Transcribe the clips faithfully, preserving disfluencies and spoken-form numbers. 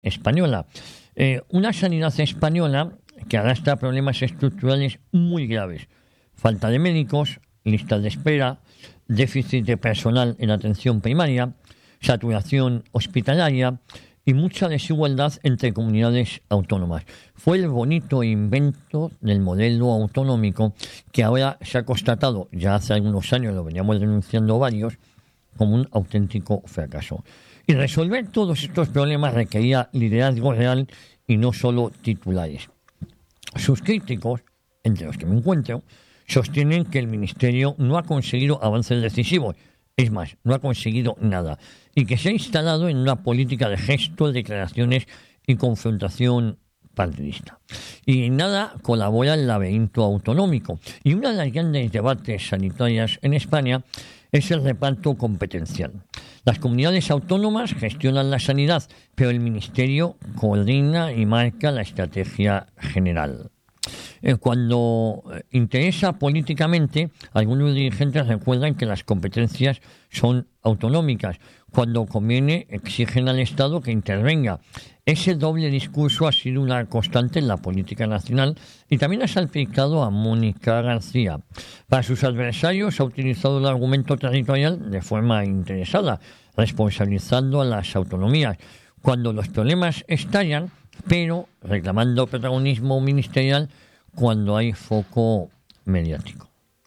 española. Eh, una sanidad española que arrastra problemas estructurales muy graves. Falta de médicos, listas de espera, déficit de personal en atención primaria, saturación hospitalaria y mucha desigualdad entre comunidades autónomas. Fue el bonito invento del modelo autonómico que ahora se ha constatado, ya hace algunos años lo veníamos denunciando varios, como un auténtico fracaso. Y resolver todos estos problemas requería liderazgo real y no solo titulares. Sus críticos, entre los que me encuentro, sostienen que el Ministerio no ha conseguido avances decisivos. Es más, no ha conseguido nada. Y que se ha instalado en una política de gestos, declaraciones y confrontación partidista. Y en nada colabora el laberinto autonómico. Y una de las grandes debates sanitarias en España es el reparto competencial. Las comunidades autónomas gestionan la sanidad, pero el Ministerio coordina y marca la estrategia general. Eh, cuando interesa políticamente, algunos dirigentes recuerdan que las competencias son autonómicas. Cuando conviene, exigen al Estado que intervenga. Ese doble discurso ha sido una constante en la política nacional y también ha salpicado a Mónica García. Para sus adversarios ha utilizado el argumento territorial de forma interesada, responsabilizando a las autonomías. Cuando los problemas estallan, pero reclamando protagonismo ministerial cuando hay foco mediático.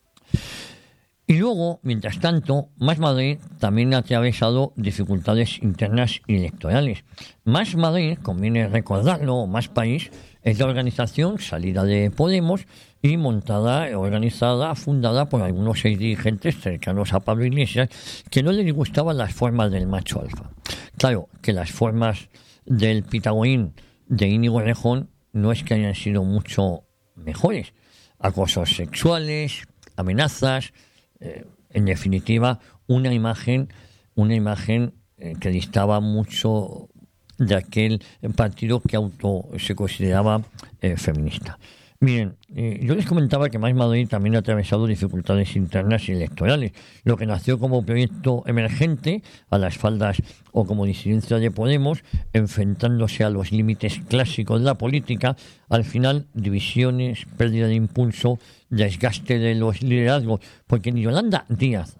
Y luego, mientras tanto, Más Madrid también ha atravesado dificultades internas y electorales. Más Madrid, conviene recordarlo, Más País, es la organización salida de Podemos y montada, organizada, fundada por algunos seis dirigentes cercanos a Pablo Iglesias que no les gustaban las formas del macho alfa. Claro, que las formas del Pitagoín de Íñigo Errejón no es que hayan sido mucho mejores. Acosos sexuales, amenazas, eh, en definitiva, una imagen, una imagen eh, que distaba mucho de aquel partido que auto se consideraba eh, feminista. Miren, eh, yo les comentaba que Más Madrid también ha atravesado dificultades internas y electorales. Lo que nació como proyecto emergente a las faldas o como disidencia de Podemos, enfrentándose a los límites clásicos de la política, al final divisiones, pérdida de impulso, desgaste de los liderazgos, porque ni Yolanda Díaz,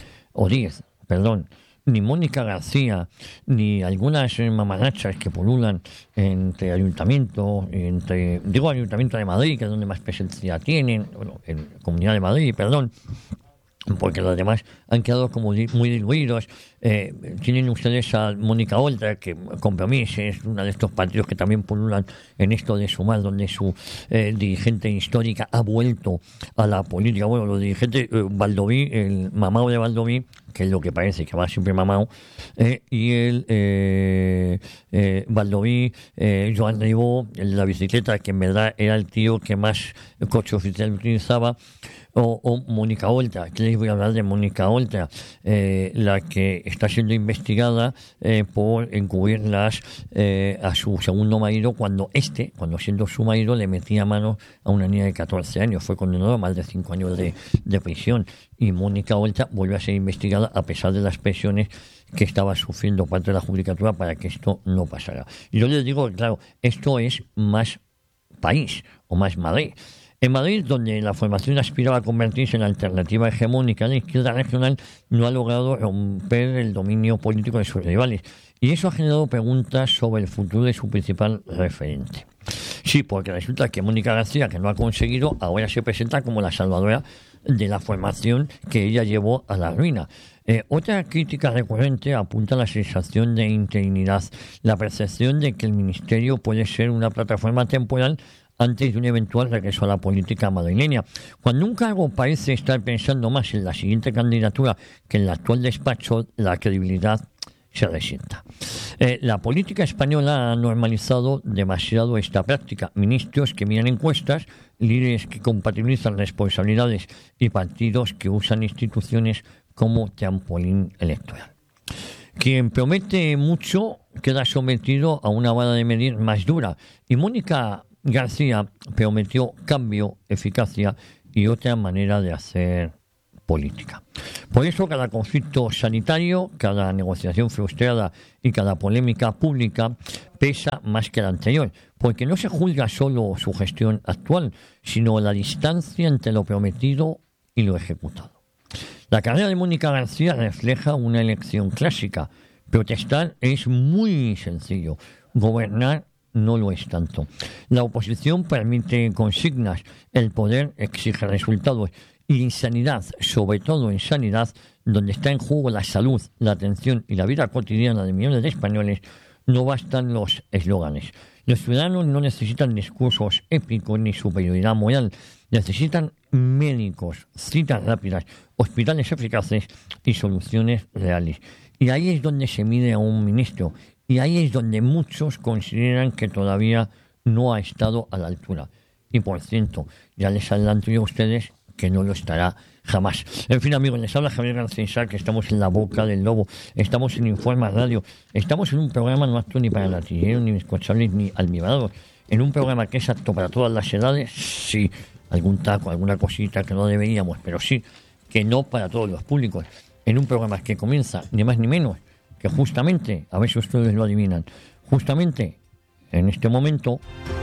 o Díez, perdón, ni Mónica García, ni algunas eh, mamarachas que pululan entre ayuntamientos, entre, digo Ayuntamiento de Madrid, que es donde más presencia tienen, bueno, en Comunidad de Madrid, perdón, porque los demás han quedado como di- muy diluidos. Eh, tienen ustedes a Mónica Oltra, que Compromís es uno de estos partidos que también pululan en esto de Sumar, donde su eh, dirigente histórica ha vuelto a la política. Bueno, los dirigentes, eh, Baldoví, el mamao de Baldoví, que es lo que parece, que va siempre mamao, eh, y el eh, eh, Baldoví, eh, Joan Ribó, el de la bicicleta, que en verdad era el tío que más coche oficial utilizaba, o, o Mónica Oltra, que les voy a hablar de Mónica Oltra, eh, la que está siendo investigada eh, por encubrir las, eh, a su segundo marido cuando este, cuando siendo su marido, le metía mano a una niña de catorce años. Fue condenado a más de cinco años de, de prisión. Y Mónica Oltra vuelve a ser investigada a pesar de las presiones que estaba sufriendo parte de la judicatura para que esto no pasara. Y yo les digo, claro, esto es Más País o Más Madrid. En Madrid, donde la formación aspiraba a convertirse en la alternativa hegemónica, la izquierda regional no ha logrado romper el dominio político de sus rivales. Y eso ha generado preguntas sobre el futuro de su principal referente. Sí, porque resulta que Mónica García, que no ha conseguido, ahora se presenta como la salvadora de la formación que ella llevó a la ruina. Eh, otra crítica recurrente apunta a la sensación de interinidad, la percepción de que el Ministerio puede ser una plataforma temporal antes de un eventual regreso a la política madrileña. Cuando un cargo parece estar pensando más en la siguiente candidatura que en el actual despacho, la credibilidad se resienta. Eh, la política española ha normalizado demasiado esta práctica. Ministros que miran encuestas, líderes que compatibilizan responsabilidades y partidos que usan instituciones como trampolín electoral. Quien promete mucho queda sometido a una vara de medir más dura. Y Mónica García prometió cambio, eficacia y otra manera de hacer política. Por eso cada conflicto sanitario, cada negociación frustrada y cada polémica pública pesa más que la anterior, porque no se juzga solo su gestión actual, sino la distancia entre lo prometido y lo ejecutado. La carrera de Mónica García refleja una elección clásica. Protestar es muy sencillo, gobernar no lo es tanto. La oposición permite consignas, el poder exige resultados y en sanidad, sobre todo en sanidad, donde está en juego la salud, la atención y la vida cotidiana de millones de españoles, no bastan los eslóganes. Los ciudadanos no necesitan discursos épicos ni superioridad moral, necesitan médicos, citas rápidas, hospitales eficaces y soluciones reales. Y ahí es donde se mide a un ministro, y ahí es donde muchos consideran que todavía no ha estado a la altura. Y por cierto, ya les adelanto yo a ustedes que no lo estará jamás. En fin, amigos, les habla Javier García, que estamos en la boca del lobo, estamos en Informa Radio, estamos en un programa no apto ni para latilleros, ni bizcochables, ni almibados, en un programa que es apto para todas las edades, sí, algún taco, alguna cosita que no deberíamos, pero sí, que no para todos los públicos, en un programa que comienza, ni más ni menos, que justamente, a ver si ustedes lo adivinan, justamente en este momento...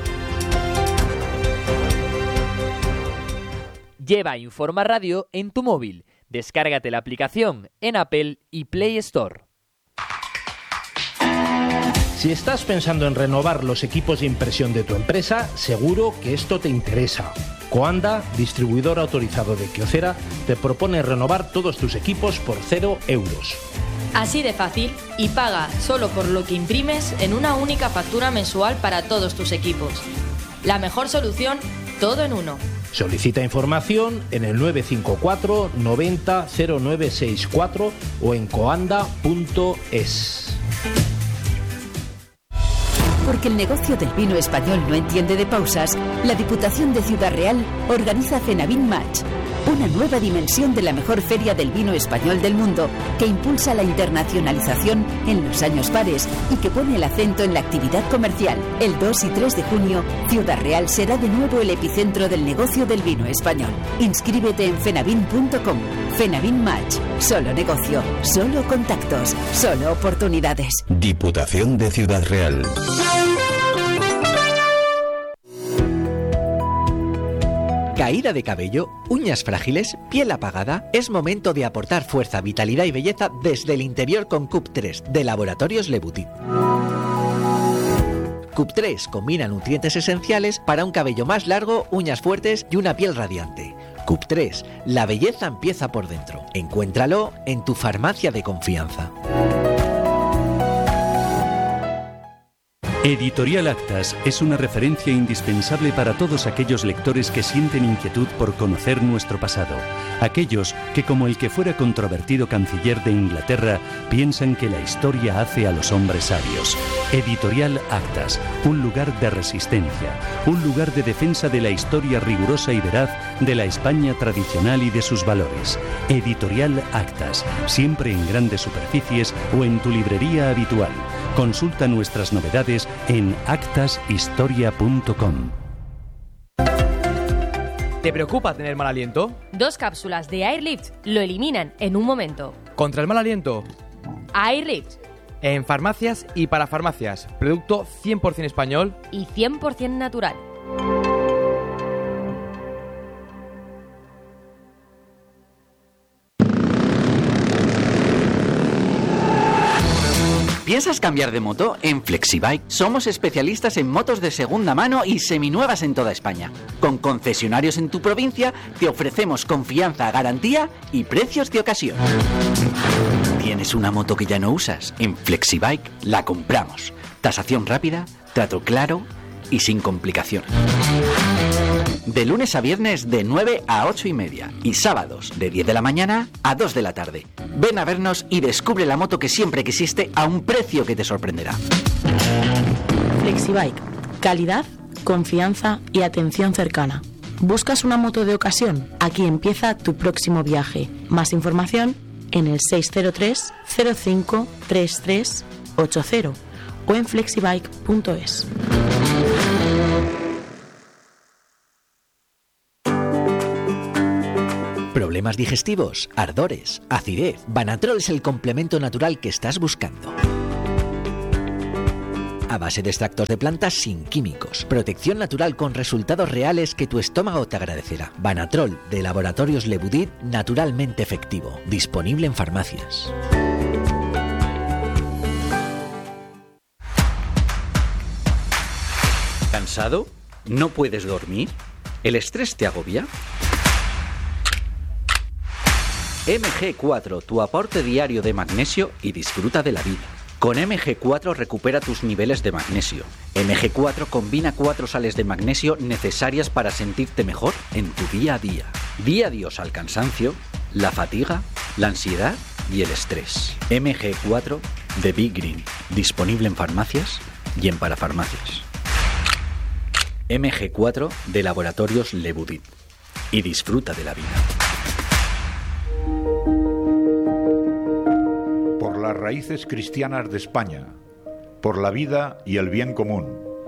Lleva Informa Radio en tu móvil. Descárgate la aplicación en Apple y Play Store. Si estás pensando en renovar los equipos de impresión de tu empresa, seguro que esto te interesa. Coanda, distribuidor autorizado de Kyocera, te propone renovar todos tus equipos por cero euros. Así de fácil, y paga solo por lo que imprimes en una única factura mensual para todos tus equipos. La mejor solución, todo en uno. Solicita información en el nueve cinco cuatro noventa cero nueve sesenta y cuatro o en coanda punto es. Porque el negocio del vino español no entiende de pausas, la Diputación de Ciudad Real organiza Fenavin Match, una nueva dimensión de la mejor feria del vino español del mundo, que impulsa la internacionalización en los años pares y que pone el acento en la actividad comercial. El dos y tres de junio, Ciudad Real será de nuevo el epicentro del negocio del vino español. Inscríbete en fenavin punto com. Fenavin Match. Solo negocio, solo contactos, solo oportunidades. Diputación de Ciudad Real. Caída de cabello, uñas frágiles, piel apagada. Es momento de aportar fuerza, vitalidad y belleza desde el interior con C U P tres de Laboratorios Lebutit. C U P tres combina nutrientes esenciales para un cabello más largo, uñas fuertes y una piel radiante. C U P tres, la belleza empieza por dentro. Encuéntralo en tu farmacia de confianza. Editorial Actas es una referencia indispensable para todos aquellos lectores que sienten inquietud por conocer nuestro pasado. Aquellos que, como el que fuera controvertido canciller de Inglaterra, piensan que la historia hace a los hombres sabios. Editorial Actas, un lugar de resistencia, un lugar de defensa de la historia rigurosa y veraz de la España tradicional y de sus valores. Editorial Actas, siempre en grandes superficies o en tu librería habitual. Consulta nuestras novedades en actas historia punto com. ¿Te preocupa tener mal aliento? Dos cápsulas de Airlift lo eliminan en un momento. ¿Contra el mal aliento? Airlift. En farmacias y para farmacias. Producto cien por ciento español y cien por ciento natural. ¿Piensas cambiar de moto? En Flexibike somos especialistas en motos de segunda mano y seminuevas en toda España. Con concesionarios en tu provincia te ofrecemos confianza, garantía y precios de ocasión. ¿Tienes una moto que ya no usas? En Flexibike la compramos. Tasación rápida, trato claro y sin complicaciones. De lunes a viernes de nueve a ocho y media y sábados de diez de la mañana a dos de la tarde. Ven a vernos y descubre la moto que siempre quisiste a un precio que te sorprenderá. Flexibike. Calidad, confianza y atención cercana. ¿Buscas una moto de ocasión? Aquí empieza tu próximo viaje. Más información en el seis cero tres cero cinco tres tres ocho cero o en flexibike punto es. ¿Problemas digestivos? ¿Ardores? ¿Acidez? Banatrol es el complemento natural que estás buscando. A base de extractos de plantas sin químicos. Protección natural con resultados reales que tu estómago te agradecerá. Banatrol de Laboratorios Le Boudit, naturalmente efectivo. Disponible en farmacias. ¿Cansado? ¿No puedes dormir? ¿El estrés te agobia? eme ge cuatro, tu aporte diario de magnesio y disfruta de la vida. Con eme ge cuatro recupera tus niveles de magnesio. eme ge cuatro combina cuatro sales de magnesio necesarias para sentirte mejor en tu día a día. Di adiós al cansancio, la fatiga, la ansiedad y el estrés. eme ge cuatro de Big Green, disponible en farmacias y en parafarmacias. eme ge cuatro de Laboratorios Le Boudit. Y disfruta de la vida. Por las raíces cristianas de España, por la vida y el bien común.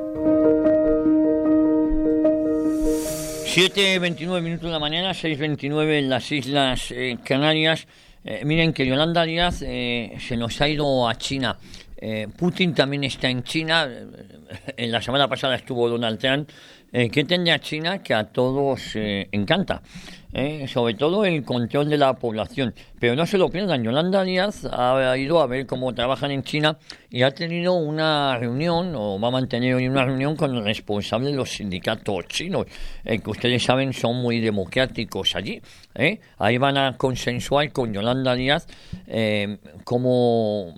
siete veintinueve minutos de la mañana, seis veintinueve en las Islas eh, Canarias. Eh, miren que Yolanda Díaz eh, se nos ha ido a China. Eh, Putin también está en China. En la semana pasada estuvo Donald Trump. Eh, ¿Qué tendrá China que a todos eh, encanta? Eh, sobre todo el control de la población. Pero no se lo pierdan, Yolanda Díaz ha ido a ver cómo trabajan en China y ha tenido una reunión, o va a mantener hoy una reunión con los responsables de los sindicatos chinos, eh, que ustedes saben son muy democráticos allí. Eh. Ahí van a consensuar con Yolanda Díaz eh, cómo...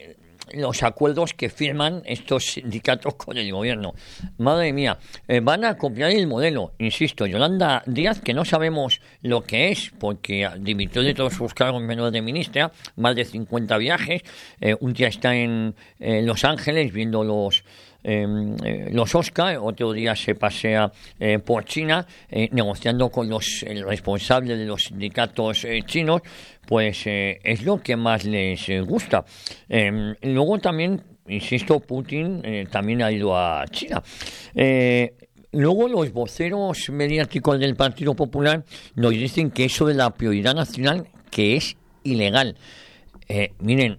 los acuerdos que firman estos sindicatos con el gobierno. Madre mía, eh, van a copiar el modelo, insisto, Yolanda Díaz, que no sabemos lo que es, porque dimitió de todos sus cargos menos de ministra, más de cincuenta viajes, eh, un día está en eh, Los Ángeles viendo los Eh, eh, los Oscar, otro día se pasea eh, por China eh, negociando con los el responsables de los sindicatos eh, chinos, pues eh, es lo que más les eh, gusta. Eh, luego también, insisto, Putin eh, también ha ido a China. Eh, Luego los voceros mediáticos del Partido Popular nos dicen que eso de la prioridad nacional, que es ilegal. Eh, miren,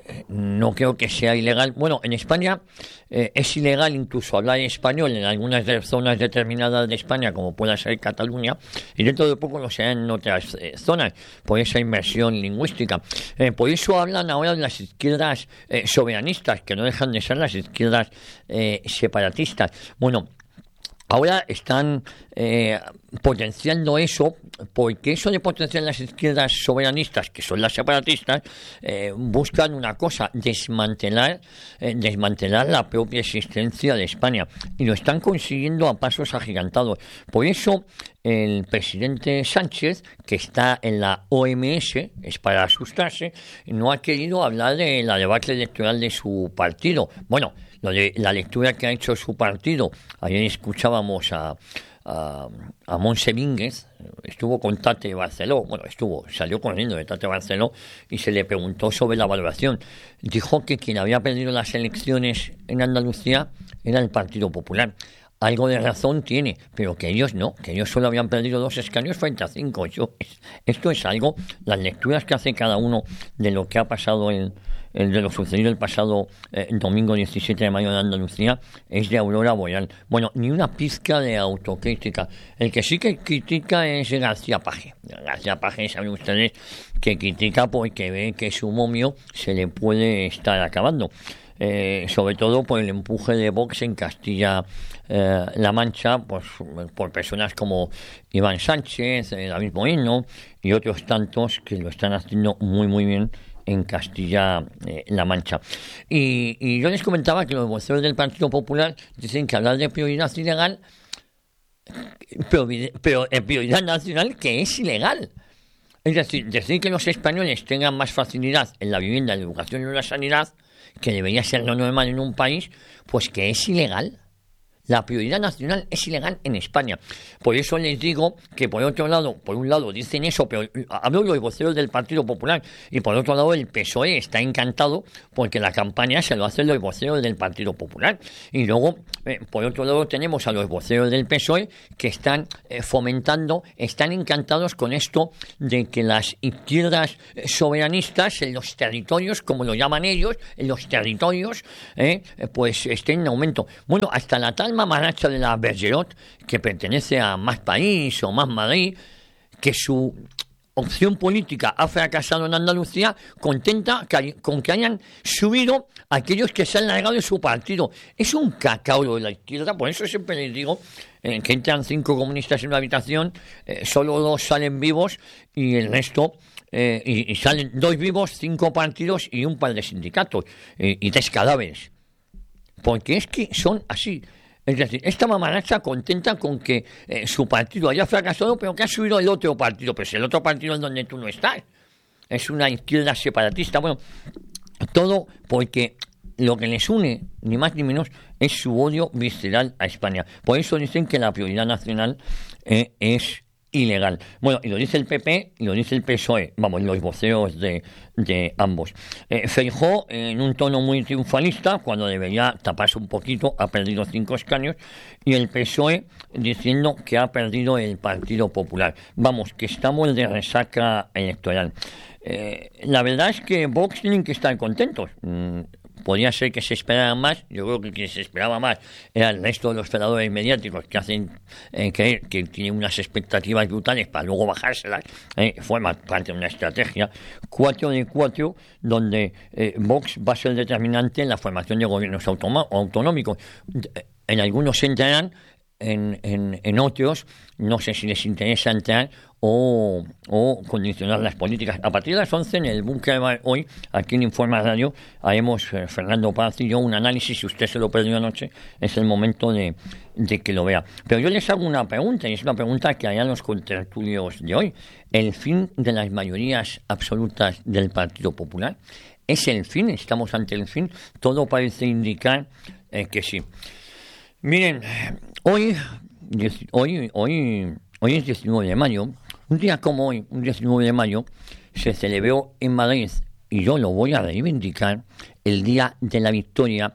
no creo que sea ilegal. Bueno, en España eh, es ilegal incluso hablar español en algunas de zonas determinadas de España, como pueda ser Cataluña, y dentro de poco lo será en otras eh, zonas, por esa inmersión lingüística. Eh, por eso hablan ahora de las izquierdas eh, soberanistas, que no dejan de ser las izquierdas eh, separatistas. Bueno, ahora están eh, potenciando eso, porque eso de potenciar las izquierdas soberanistas, que son las separatistas, eh, buscan una cosa, desmantelar, eh, desmantelar la propia existencia de España. Y lo están consiguiendo a pasos agigantados. Por eso el presidente Sánchez, que está en la O M S, es para asustarse, no ha querido hablar de la debacle electoral de su partido. Bueno, lo de la lectura que ha hecho su partido. Ayer escuchábamos a, a, a Montse Mínguez, estuvo con Tate Barceló, bueno, estuvo, salió corriendo de Tate Barceló y se le preguntó sobre la valoración. Dijo que quien había perdido las elecciones en Andalucía era el Partido Popular. Algo de razón tiene, pero que ellos no, que ellos solo habían perdido dos escaños frente a cinco. Yo, esto es algo, las lecturas que hace cada uno de lo que ha pasado en el de lo sucedido el pasado eh, domingo diecisiete de mayo en Andalucía, es de aurora boreal. Bueno, ni una pizca de autocrítica. El que sí que critica es García Paje. García Paje, saben ustedes, que critica porque ve que su momio se le puede estar acabando. Eh, sobre todo por el empuje de Vox en Castilla eh, La Mancha, pues, por personas como Iván Sánchez, eh, David Moreno y otros tantos que lo están haciendo muy muy bien en Castilla eh, La Mancha. Y, y yo les comentaba que los voceros del Partido Popular dicen que hablar de prioridad ilegal, pero, pero en prioridad nacional, que es ilegal. Es decir, decir que los españoles tengan más facilidad en la vivienda, en la educación y en la sanidad, que debería ser lo normal en un país, pues que es ilegal. La prioridad nacional es ilegal en España. Por eso les digo que por otro lado, por un lado dicen eso, pero hablo de los voceros del Partido Popular, y por otro lado el P S O E está encantado porque la campaña se lo hacen los voceros del Partido Popular. Y luego, eh, por otro lado, tenemos a los voceros del P S O E que están eh, fomentando, están encantados con esto de que las izquierdas soberanistas en los territorios, como lo llaman ellos, en los territorios, eh, pues estén en aumento. Bueno, hasta la tal mamaracha de la Bergerot, que pertenece a Más País o Más Madrid, que su opción política ha fracasado en Andalucía, contenta que, con que hayan subido aquellos que se han largado de su partido. Es un cacao de la izquierda, por eso siempre les digo eh, que entran cinco comunistas en una habitación, eh, solo dos salen vivos y el resto... Eh, y, y salen dos vivos, cinco partidos y un par de sindicatos eh, y tres cadáveres. Porque es que son así. Es decir, esta mamaracha contenta con que eh, su partido haya fracasado, pero que ha subido el otro partido. Pues el otro partido es donde tú no estás. Es una izquierda separatista. Bueno, todo porque lo que les une, ni más ni menos, es su odio visceral a España. Por eso dicen que la prioridad nacional eh, es ilegal. Bueno, y lo dice el P P y lo dice el P S O E, vamos, los voceros de, de ambos. Eh, Feijóo, en un tono muy triunfalista, cuando debería taparse un poquito, ha perdido cinco escaños, y el P S O E diciendo que ha perdido el Partido Popular. Vamos, que estamos de resaca electoral. Eh, la verdad es que Vox tienen que estar contentos. Mm, Podría ser que se esperara más. Yo creo que quien se esperaba más era el resto de los operadores mediáticos que hacen eh, creer que tienen unas expectativas brutales para luego bajárselas. Eh, fue más parte de una estrategia. Cuatro de cuatro, donde eh, Vox va a ser determinante en la formación de gobiernos automa- autonómicos. En algunos entrarán, en, en, en otros no sé si les interesa entrar o, o condicionar las políticas. A partir de las once en el Búnker hoy, aquí en Informa Radio, haremos eh, Fernando Paz y yo un análisis. Si usted se lo perdió anoche, es el momento de, de que lo vea. Pero yo les hago una pregunta, y es una pregunta que harían los contertulios de hoy. ¿El fin de las mayorías absolutas del Partido Popular es el fin? ¿Estamos ante el fin? Todo parece indicar eh, que sí. Miren, hoy, hoy, hoy, hoy es diecinueve de mayo. Un día como hoy, un diecinueve de mayo, se celebró en Madrid, y yo lo voy a reivindicar, el Día de la Victoria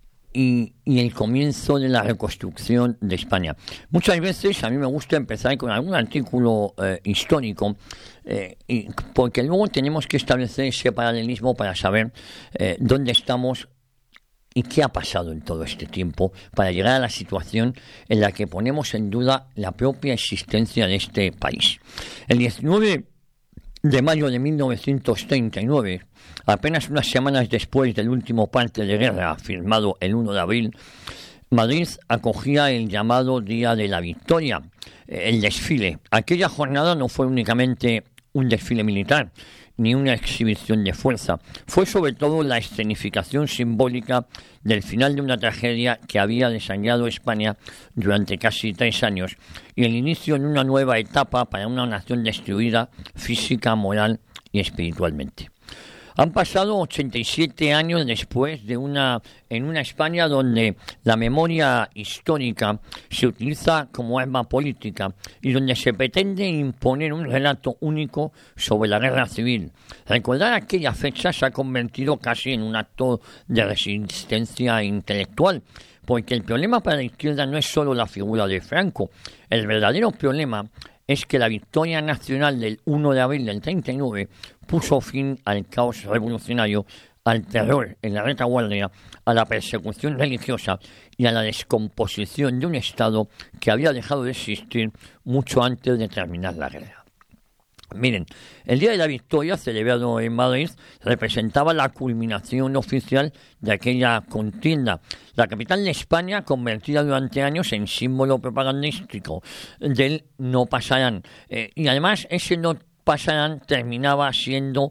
y, y el comienzo de la reconstrucción de España. Muchas veces a mí me gusta empezar con algún artículo eh, histórico, eh, y, porque luego tenemos que establecer ese paralelismo para saber eh, dónde estamos y qué ha pasado en todo este tiempo para llegar a la situación en la que ponemos en duda la propia existencia de este país. El diecinueve de mayo de mil novecientos treinta y nueve, apenas unas semanas después del último parte de guerra firmado el uno de abril, Madrid acogía el llamado Día de la Victoria, el desfile. Aquella jornada no fue únicamente un desfile militar, ni una exhibición de fuerza. Fue sobre todo la escenificación simbólica del final de una tragedia que había desangrado España durante casi tres años y el inicio de una nueva etapa para una nación destruida física, moral y espiritualmente. Han pasado ochenta y siete años después de una en una España donde la memoria histórica se utiliza como arma política y donde se pretende imponer un relato único sobre la guerra civil. Recordar aquella fecha se ha convertido casi en un acto de resistencia intelectual, porque el problema para la izquierda no es solo la figura de Franco. El verdadero problema es que la victoria nacional del uno de abril del treinta y nueve puso fin al caos revolucionario, al terror en la retaguardia, a la persecución religiosa y a la descomposición de un Estado que había dejado de existir mucho antes de terminar la guerra. Miren, el Día de la Victoria, celebrado en Madrid, representaba la culminación oficial de aquella contienda. La capital de España, convertida durante años en símbolo propagandístico del no pasarán. Eh, y además, ese no pasarán terminaba siendo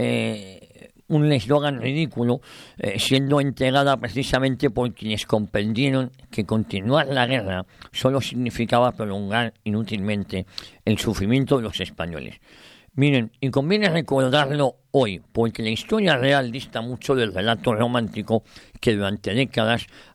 eh, un eslogan ridículo, eh, siendo entregada precisamente por quienes comprendieron que continuar la guerra solo significaba prolongar inútilmente el sufrimiento de los españoles. Miren, y conviene recordarlo hoy, porque la historia real dista mucho del relato romántico que durante décadas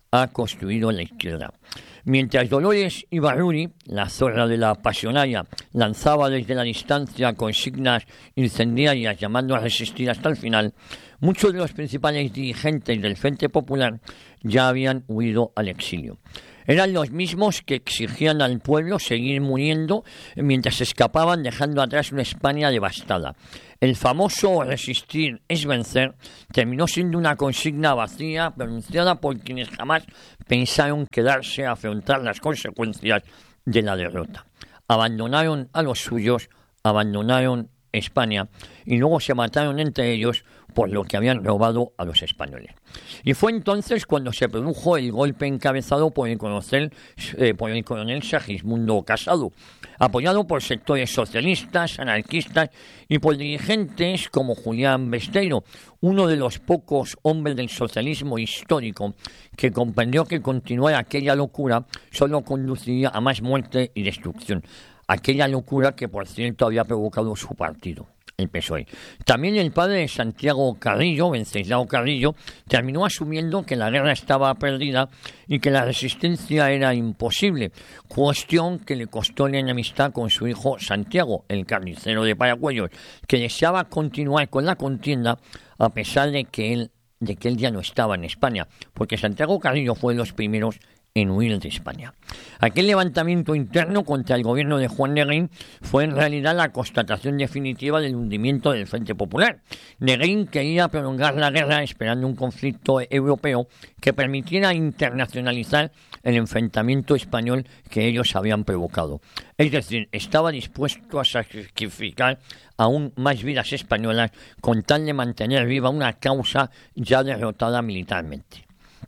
ha construido la izquierda. Mientras Dolores Ibarruri, la zorra de la pasionaria, lanzaba desde la distancia consignas incendiarias llamando a resistir hasta el final, muchos de los principales dirigentes del Frente Popular ya habían huido al exilio. Eran los mismos que exigían al pueblo seguir muriendo mientras escapaban, dejando atrás una España devastada. El famoso resistir es vencer terminó siendo una consigna vacía pronunciada por quienes jamás pensaron quedarse a afrontar las consecuencias de la derrota. Abandonaron a los suyos, abandonaron España y luego se mataron entre ellos por lo que habían robado a los españoles. Y fue entonces cuando se produjo el golpe encabezado por el coronel, eh, por el coronel Segismundo Casado, apoyado por sectores socialistas, anarquistas y por dirigentes como Julián Besteiro, uno de los pocos hombres del socialismo histórico que comprendió que continuar aquella locura solo conduciría a más muerte y destrucción. Aquella locura que, por cierto, había provocado su partido, el P S O E. También el padre de Santiago Carrillo, Wenceslao Carrillo, terminó asumiendo que la guerra estaba perdida y que la resistencia era imposible, cuestión que le costó la enemistad con su hijo Santiago, el carnicero de Paracuellos, que deseaba continuar con la contienda a pesar de que él, de que él ya no estaba en España, porque Santiago Carrillo fue de los primeros en huir de España. Aquel levantamiento interno contra el gobierno de Juan Negrín fue en realidad la constatación definitiva del hundimiento del Frente Popular. Negrín quería prolongar la guerra esperando un conflicto europeo que permitiera internacionalizar el enfrentamiento español que ellos habían provocado. Es decir, estaba dispuesto a sacrificar aún más vidas españolas con tal de mantener viva una causa ya derrotada militarmente.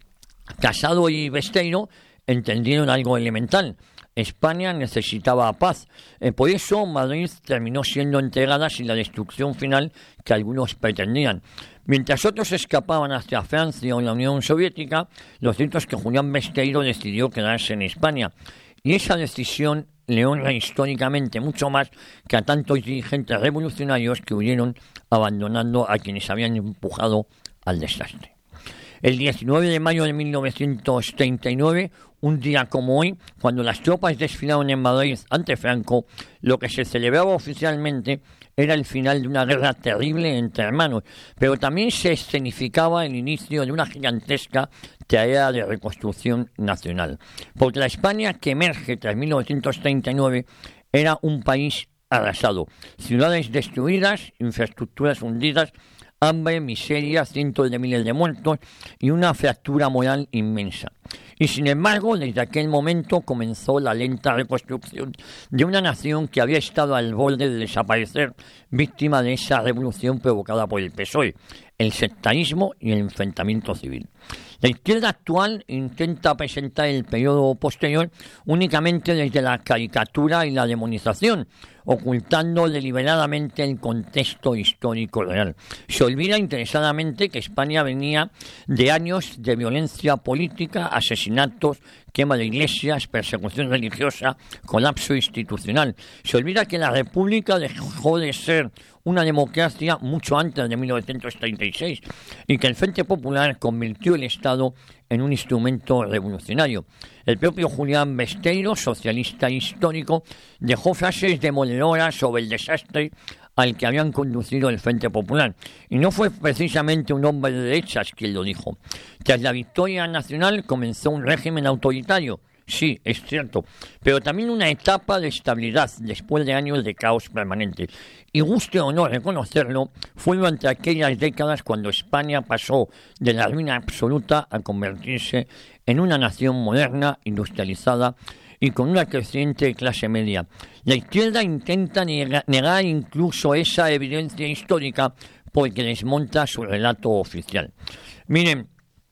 Casado y Besteiro entendieron algo elemental. España necesitaba paz. Eh, por eso Madrid terminó siendo entregada sin la destrucción final que algunos pretendían. Mientras otros escapaban hacia Francia o la Unión Soviética, lo cierto es que Julián Besteiro decidió quedarse en España. Y esa decisión le honra históricamente mucho más que a tantos dirigentes revolucionarios que huyeron abandonando a quienes habían empujado al desastre. El diecinueve de mayo de mil novecientos treinta y nueve, un día como hoy, cuando las tropas desfilaron en Madrid ante Franco, lo que se celebraba oficialmente era el final de una guerra terrible entre hermanos, pero también se escenificaba el inicio de una gigantesca tarea de reconstrucción nacional. Porque la España que emerge tras mil novecientos treinta y nueve era un país arrasado, ciudades destruidas, infraestructuras hundidas, hambre, miseria, cientos de miles de muertos y una fractura moral inmensa. Y sin embargo, desde aquel momento comenzó la lenta reconstrucción de una nación que había estado al borde de desaparecer, víctima de esa revolución provocada por el P S O E, el sectarismo y el enfrentamiento civil. La izquierda actual intenta presentar el periodo posterior únicamente desde la caricatura y la demonización, ocultando deliberadamente el contexto histórico real. Se olvida interesadamente que España venía de años de violencia política, asesinatos, quema de iglesias, persecución religiosa, colapso institucional. Se olvida que la República dejó de ser una democracia mucho antes de mil novecientos treinta y seis y que el Frente Popular convirtió el Estado en un instrumento revolucionario. El propio Julián Besteiro, socialista histórico, dejó frases demoledoras sobre el desastre al que habían conducido el Frente Popular. Y no fue precisamente un hombre de derechas quien lo dijo. Tras la victoria nacional comenzó un régimen autoritario. Sí, es cierto, pero también una etapa de estabilidad después de años de caos permanente. Y guste o no reconocerlo, fue durante aquellas décadas cuando España pasó de la ruina absoluta a convertirse en una nación moderna, industrializada y con una creciente clase media. La izquierda intenta negar incluso esa evidencia histórica porque desmonta su relato oficial. Miren,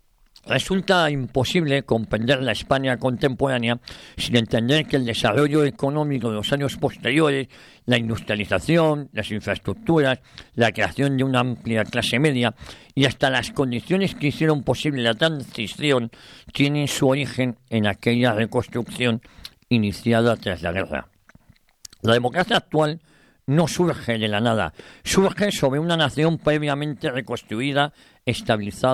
resulta imposible comprender la España contemporánea sin entender que el desarrollo económico de los años posteriores, la industrialización, las infraestructuras, la creación de una amplia clase media y hasta las condiciones que hicieron posible la transición tienen su origen en aquella reconstrucción iniciada tras la guerra. La democracia actual no surge de la nada, surge sobre una nación previamente reconstruida, estabilizada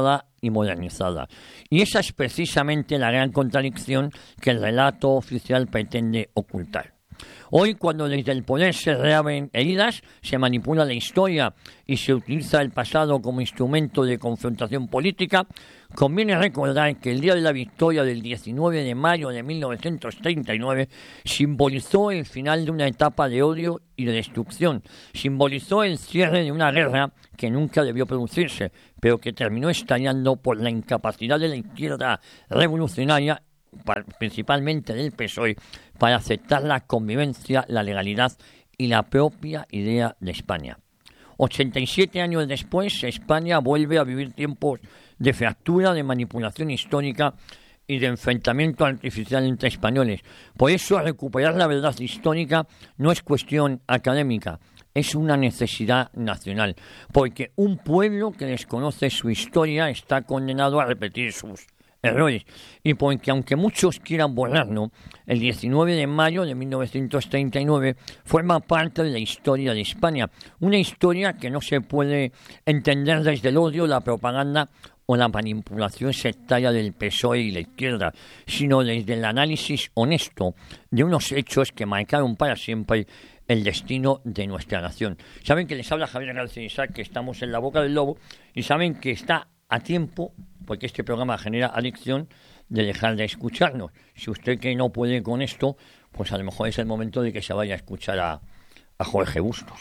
y modernizada. Y esa es precisamente la gran contradicción que el relato oficial pretende ocultar. Hoy, cuando desde el poder se reabren heridas, se manipula la historia y se utiliza el pasado como instrumento de confrontación política, conviene recordar que el día de la victoria del diecinueve de mayo de mil novecientos treinta y nueve simbolizó el final de una etapa de odio y de destrucción, simbolizó el cierre de una guerra que nunca debió producirse, pero que terminó estallando por la incapacidad de la izquierda revolucionaria, principalmente del P S O E, para aceptar la convivencia, la legalidad y la propia idea de España. ochenta y siete años después, España vuelve a vivir tiempos de fractura, de manipulación histórica y de enfrentamiento artificial entre españoles. Por eso, recuperar la verdad histórica no es cuestión académica, es una necesidad nacional, porque un pueblo que desconoce su historia está condenado a repetir sus errores, y porque aunque muchos quieran borrarlo, el diecinueve de mayo de mil novecientos treinta y nueve forma parte de la historia de España, una historia que no se puede entender desde el odio, la propaganda o la manipulación sectaria del P S O E y la izquierda, sino desde el análisis honesto de unos hechos que marcaron para siempre el destino de nuestra nación. Saben que les habla Javier García Isaac, que estamos en la boca del lobo, y saben que está a tiempo, porque este programa genera adicción, de dejar de escucharnos. Si usted que no puede con esto, pues a lo mejor es el momento de que se vaya a escuchar a, a Jorge Bustos.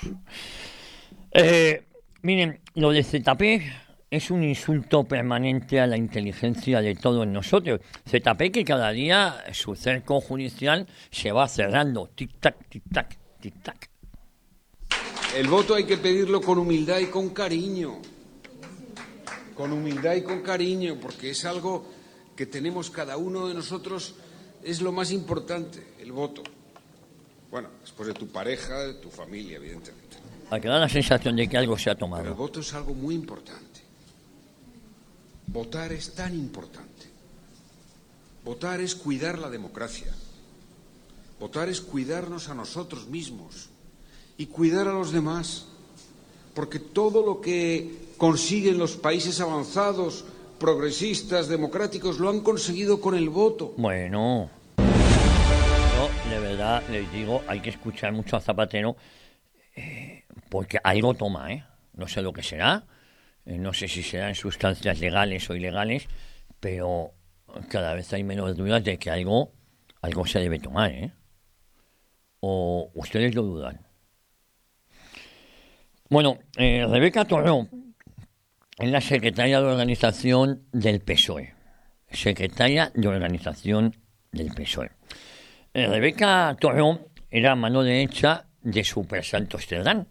Eh, miren, lo de Z P es un insulto permanente a la inteligencia de todos nosotros. Z P que cada día su cerco judicial se va cerrando. Tic-tac, tic-tac, tic-tac. El voto hay que pedirlo con humildad y con cariño. Con humildad y con cariño, porque es algo que tenemos cada uno de nosotros, es lo más importante, el voto. Bueno, después de tu pareja, de tu familia, evidentemente. Hay que dar la sensación de que algo se ha tomado. Pero el voto es algo muy importante. Votar es tan importante. Votar es cuidar la democracia. Votar es cuidarnos a nosotros mismos y cuidar a los demás. Porque todo lo que consiguen los países avanzados, progresistas, democráticos, lo han conseguido con el voto. Bueno, yo de verdad les digo, hay que escuchar mucho a Zapatero, eh, porque algo toma, ¿eh? No sé lo que será, eh, no sé si serán sustancias legales o ilegales, pero cada vez hay menos dudas de que algo, algo se debe tomar, ¿eh? ¿O ustedes lo dudan? Bueno, eh, Rebeca Torró es la secretaria de organización del P S O E. Secretaria de organización del P S O E. Eh, Rebeca Torró era mano derecha de Super Santos Cerdán.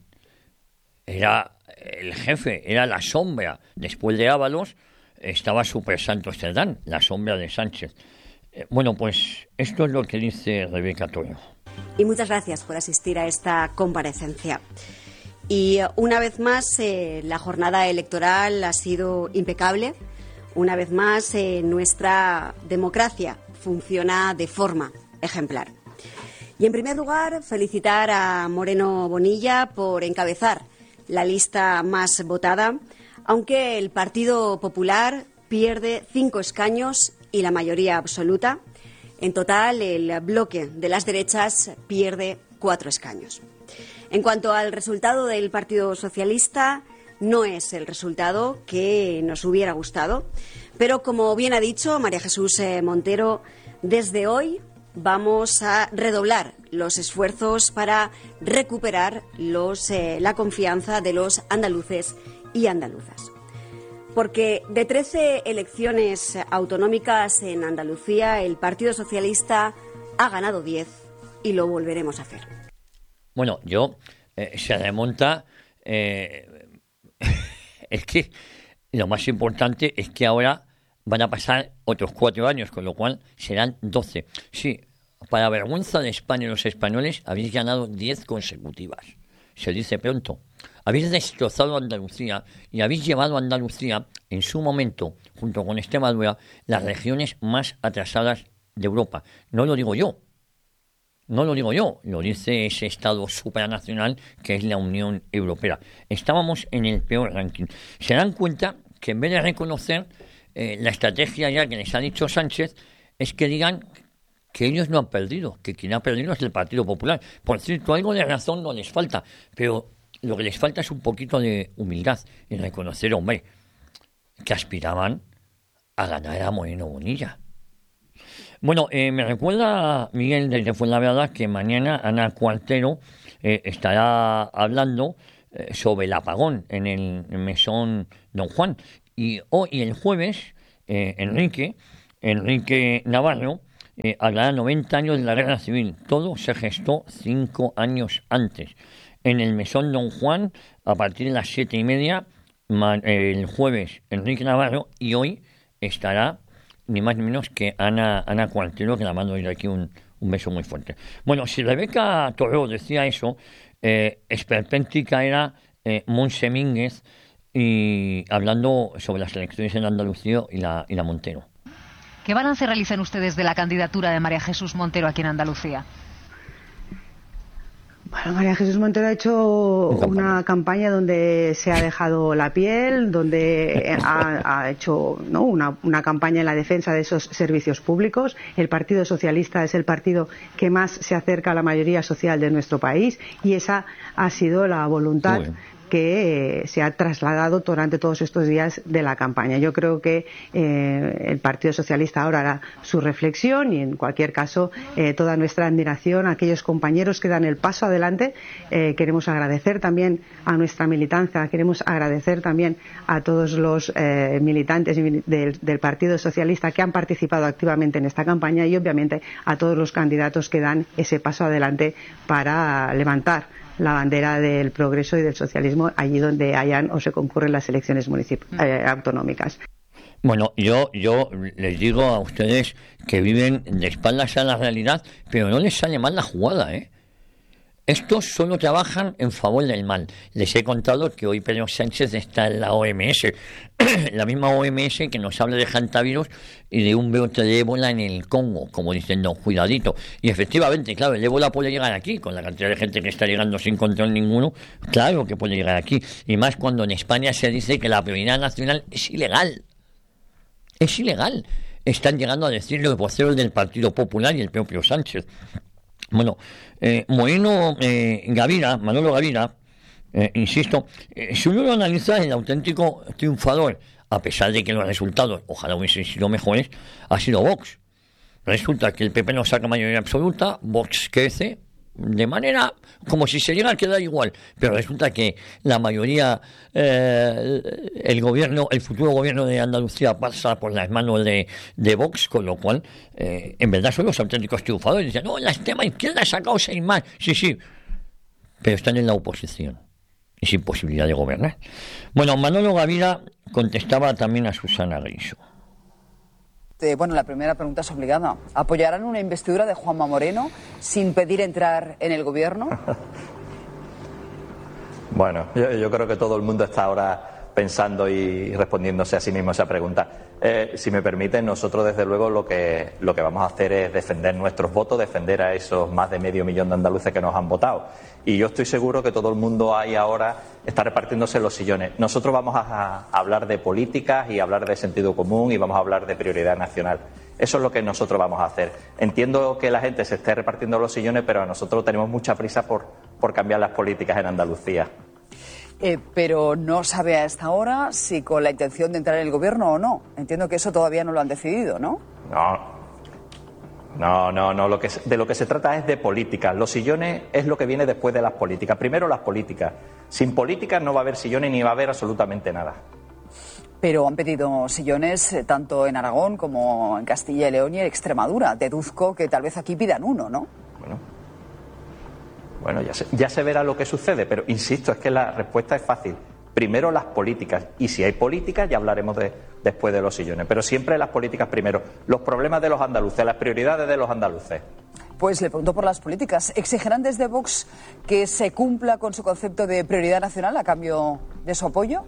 Era el jefe, era la sombra. Después de Ábalos estaba Super Santos Cerdán, la sombra de Sánchez. Eh, bueno, pues esto es lo que dice Rebeca Torró. Y muchas gracias por asistir a esta comparecencia. Y una vez más, eh, la jornada electoral ha sido impecable. Una vez más, eh, nuestra democracia funciona de forma ejemplar. Y en primer lugar, felicitar a Moreno Bonilla por encabezar la lista más votada, aunque el Partido Popular pierde cinco escaños y la mayoría absoluta. En total, el bloque de las derechas pierde cuatro escaños. En cuanto al resultado del Partido Socialista, no es el resultado que nos hubiera gustado, pero como bien ha dicho María Jesús Montero, desde hoy vamos a redoblar los esfuerzos para recuperar los, eh, la confianza de los andaluces y andaluzas. Porque de trece elecciones autonómicas en Andalucía, el Partido Socialista ha ganado diez y lo volveremos a hacer. Bueno, yo, eh, se remonta, eh, es que lo más importante es que ahora van a pasar otros cuatro años, con lo cual serán doce. Sí, para vergüenza de España y los españoles, habéis ganado diez consecutivas. Se dice pronto. Habéis destrozado Andalucía y habéis llevado a Andalucía, en su momento, junto con Extremadura, las regiones más atrasadas de Europa. No lo digo yo. No lo digo yo, lo dice ese Estado supranacional que es la Unión Europea. Estábamos en el peor ranking. Se dan cuenta que en vez de reconocer eh, la estrategia ya que les ha dicho Sánchez es que digan que ellos no han perdido, que quien ha perdido es el Partido Popular. Por cierto, algo de razón no les falta, pero lo que les falta es un poquito de humildad y reconocer, hombre, que aspiraban a ganar a Moreno Bonilla. Bueno, eh, me recuerda, Miguel, desde Fuenlabrada, que mañana Ana Cuartero eh, estará hablando eh, sobre el apagón en el mesón Don Juan. Y hoy, el jueves, eh, Enrique, Enrique Navarro, eh, hablará noventa años de la Guerra Civil. Todo se gestó cinco años antes. En el mesón Don Juan, a partir de las siete y media, el jueves, Enrique Navarro, y hoy estará ni más ni menos que Ana, Ana Cuartero, que la mando desde aquí un, un beso muy fuerte. Bueno, si Rebeca Torró decía eso, eh, esperpéntica era eh, Montse Mínguez, y hablando sobre las elecciones en Andalucía y la, y la Montero. ¿Qué balance realizan ustedes de la candidatura de María Jesús Montero aquí en Andalucía? Bueno, María Jesús Montero ha hecho una campaña donde se ha dejado la piel, donde ha, ha hecho ¿no? una, una campaña en la defensa de esos servicios públicos. El Partido Socialista es el partido que más se acerca a la mayoría social de nuestro país y esa ha sido la voluntad que eh, se ha trasladado durante todos estos días de la campaña. Yo creo que eh, el Partido Socialista ahora hará su reflexión y, en cualquier caso, eh, toda nuestra admiración a aquellos compañeros que dan el paso adelante. Eh, queremos agradecer también a nuestra militancia, queremos agradecer también a todos los eh, militantes del, del Partido Socialista que han participado activamente en esta campaña y, obviamente, a todos los candidatos que dan ese paso adelante para levantar la bandera del progreso y del socialismo allí donde hayan o se concurren las elecciones municip- eh, autonómicas. Bueno, yo yo les digo a ustedes que viven de espaldas a la realidad, pero no les sale mal la jugada, ¿eh? Estos solo trabajan en favor del mal. Les he contado que hoy Pedro Sánchez está en la O M S, la misma O M S que nos habla de hantavirus y de un brote de ébola en el Congo, como diciendo, cuidadito. Y efectivamente, claro, el ébola puede llegar aquí, con la cantidad de gente que está llegando sin control ninguno, claro que puede llegar aquí. Y más cuando en España se dice que la prioridad nacional es ilegal. Es ilegal. Están llegando a decirlo los voceros del Partido Popular y el propio Sánchez. Bueno, eh, Moreno eh, Gavira, Manolo Gavira, eh, insisto, eh, si uno lo analiza, el auténtico triunfador, a pesar de que los resultados, ojalá hubiesen sido mejores, ha sido Vox. Resulta que el P P no saca mayoría absoluta, Vox crece de manera como si se llegara a quedar igual, pero resulta que la mayoría, eh, el gobierno, el futuro gobierno de Andalucía pasa por las manos de, de Vox, con lo cual eh, en verdad son los auténticos triunfadores. Dicen, no, la extrema izquierda ha sacado seis más, sí, sí, pero están en la oposición y sin posibilidad de gobernar. Bueno, Manolo Gavira contestaba también a Susana Griso. Bueno, la primera pregunta es obligada. ¿Apoyarán una investidura de Juanma Moreno sin pedir entrar en el gobierno? Bueno, yo, yo creo que todo el mundo está ahora pensando y respondiéndose a sí mismo esa pregunta. Eh, si me permiten, nosotros desde luego lo que, lo que vamos a hacer es defender nuestros votos, defender a esos más de medio millón de andaluces que nos han votado. Y yo estoy seguro que todo el mundo ahí ahora está repartiéndose los sillones. Nosotros vamos a, a hablar de políticas y hablar de sentido común y vamos a hablar de prioridad nacional. Eso es lo que nosotros vamos a hacer. Entiendo que la gente se esté repartiendo los sillones, pero nosotros tenemos mucha prisa por, por cambiar las políticas en Andalucía. Eh, pero no sabe a esta hora si con la intención de entrar en el gobierno o no. Entiendo que eso todavía no lo han decidido, ¿no? No. No, no, no. Lo que, de lo que se trata es de políticas. Los sillones es lo que viene después de las políticas. Primero las políticas. Sin políticas no va a haber sillones ni va a haber absolutamente nada. Pero han pedido sillones eh, tanto en Aragón como en Castilla y León y en Extremadura. Deduzco que tal vez aquí pidan uno, ¿no? Bueno. Bueno, ya se, ya se verá lo que sucede, pero insisto, es que la respuesta es fácil. Primero las políticas, y si hay políticas ya hablaremos de, después de los sillones, pero siempre las políticas primero. Los problemas de los andaluces, las prioridades de los andaluces. Pues le pregunto por las políticas. ¿Exigirán desde Vox que se cumpla con su concepto de prioridad nacional a cambio de su apoyo?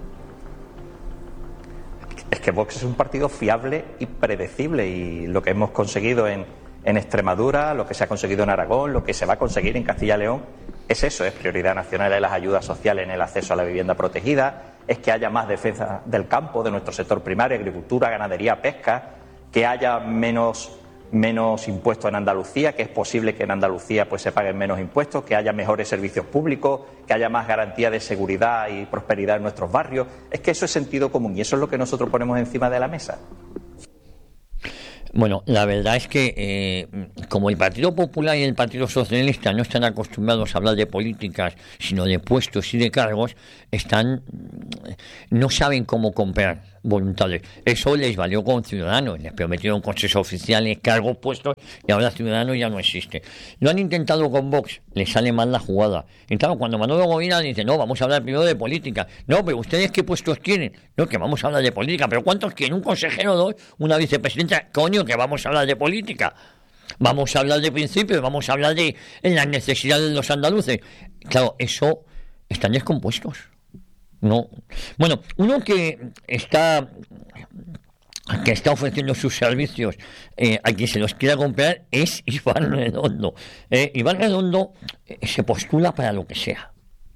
Es que Vox es un partido fiable y predecible, y lo que hemos conseguido en... en Extremadura, lo que se ha conseguido en Aragón, lo que se va a conseguir en Castilla y León, es eso, es prioridad nacional en las ayudas sociales, en el acceso a la vivienda protegida, es que haya más defensa del campo, de nuestro sector primario, agricultura, ganadería, pesca, que haya menos, menos impuestos en Andalucía, que es posible que en Andalucía pues se paguen menos impuestos, que haya mejores servicios públicos, que haya más garantía de seguridad y prosperidad en nuestros barrios. Es que eso es sentido común y eso es lo que nosotros ponemos encima de la mesa. Bueno, la verdad es que eh, como el Partido Popular y el Partido Socialista no están acostumbrados a hablar de políticas, sino de puestos y de cargos, están no saben cómo comprar voluntades. Eso les valió con Ciudadanos, les prometieron coches oficiales, cargos, puestos, y ahora Ciudadanos ya no existe. Lo han intentado con Vox, les sale mal la jugada. Y claro, cuando Manolo Gomina dice, no, vamos a hablar primero de política. No, pero ¿ustedes qué puestos quieren? No, que vamos a hablar de política. ¿Pero cuántos quieren? ¿Un consejero o dos? ¿Una vicepresidenta? Coño, que vamos a hablar de política. Vamos a hablar de principios, vamos a hablar de las necesidades de los andaluces. Claro, eso están descompuestos. No. Bueno, uno que está que está ofreciendo sus servicios eh, a quien se los quiera comprar es Iván Redondo. Eh, Iván Redondo eh, se postula para lo que sea.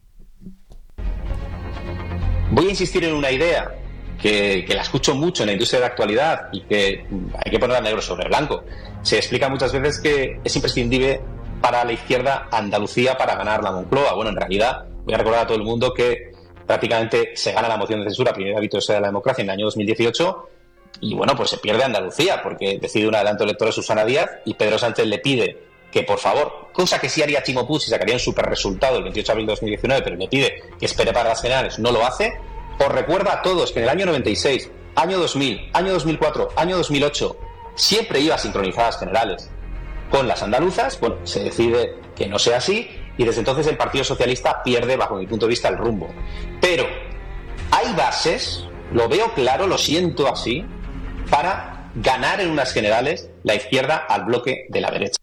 Voy a insistir en una idea que, que la escucho mucho en la industria de la actualidad y que hay que ponerla negro sobre blanco. Se explica muchas veces que es imprescindible para la izquierda Andalucía para ganar la Moncloa. Bueno, en realidad voy a recordar a todo el mundo que prácticamente se gana la moción de censura, primer hábito de la democracia, en el año dos mil dieciocho, y bueno, pues se pierde Andalucía, porque decide un adelanto electoral Susana Díaz, y Pedro Sánchez le pide que, por favor, cosa que sí haría Chimo Puig y sacaría un super resultado el veintiocho de abril de dos mil diecinueve, pero le pide que espere para las generales, no lo hace. Os recuerda a todos que en el año noventa y seis, año dos mil, año dos mil cuatro, año dos mil ocho, siempre iba sincronizadas generales con las andaluzas. Bueno, se decide que no sea así, y desde entonces el Partido Socialista pierde, bajo mi punto de vista, el rumbo. Pero hay bases, lo veo claro, lo siento así, para ganar en unas generales la izquierda al bloque de la derecha.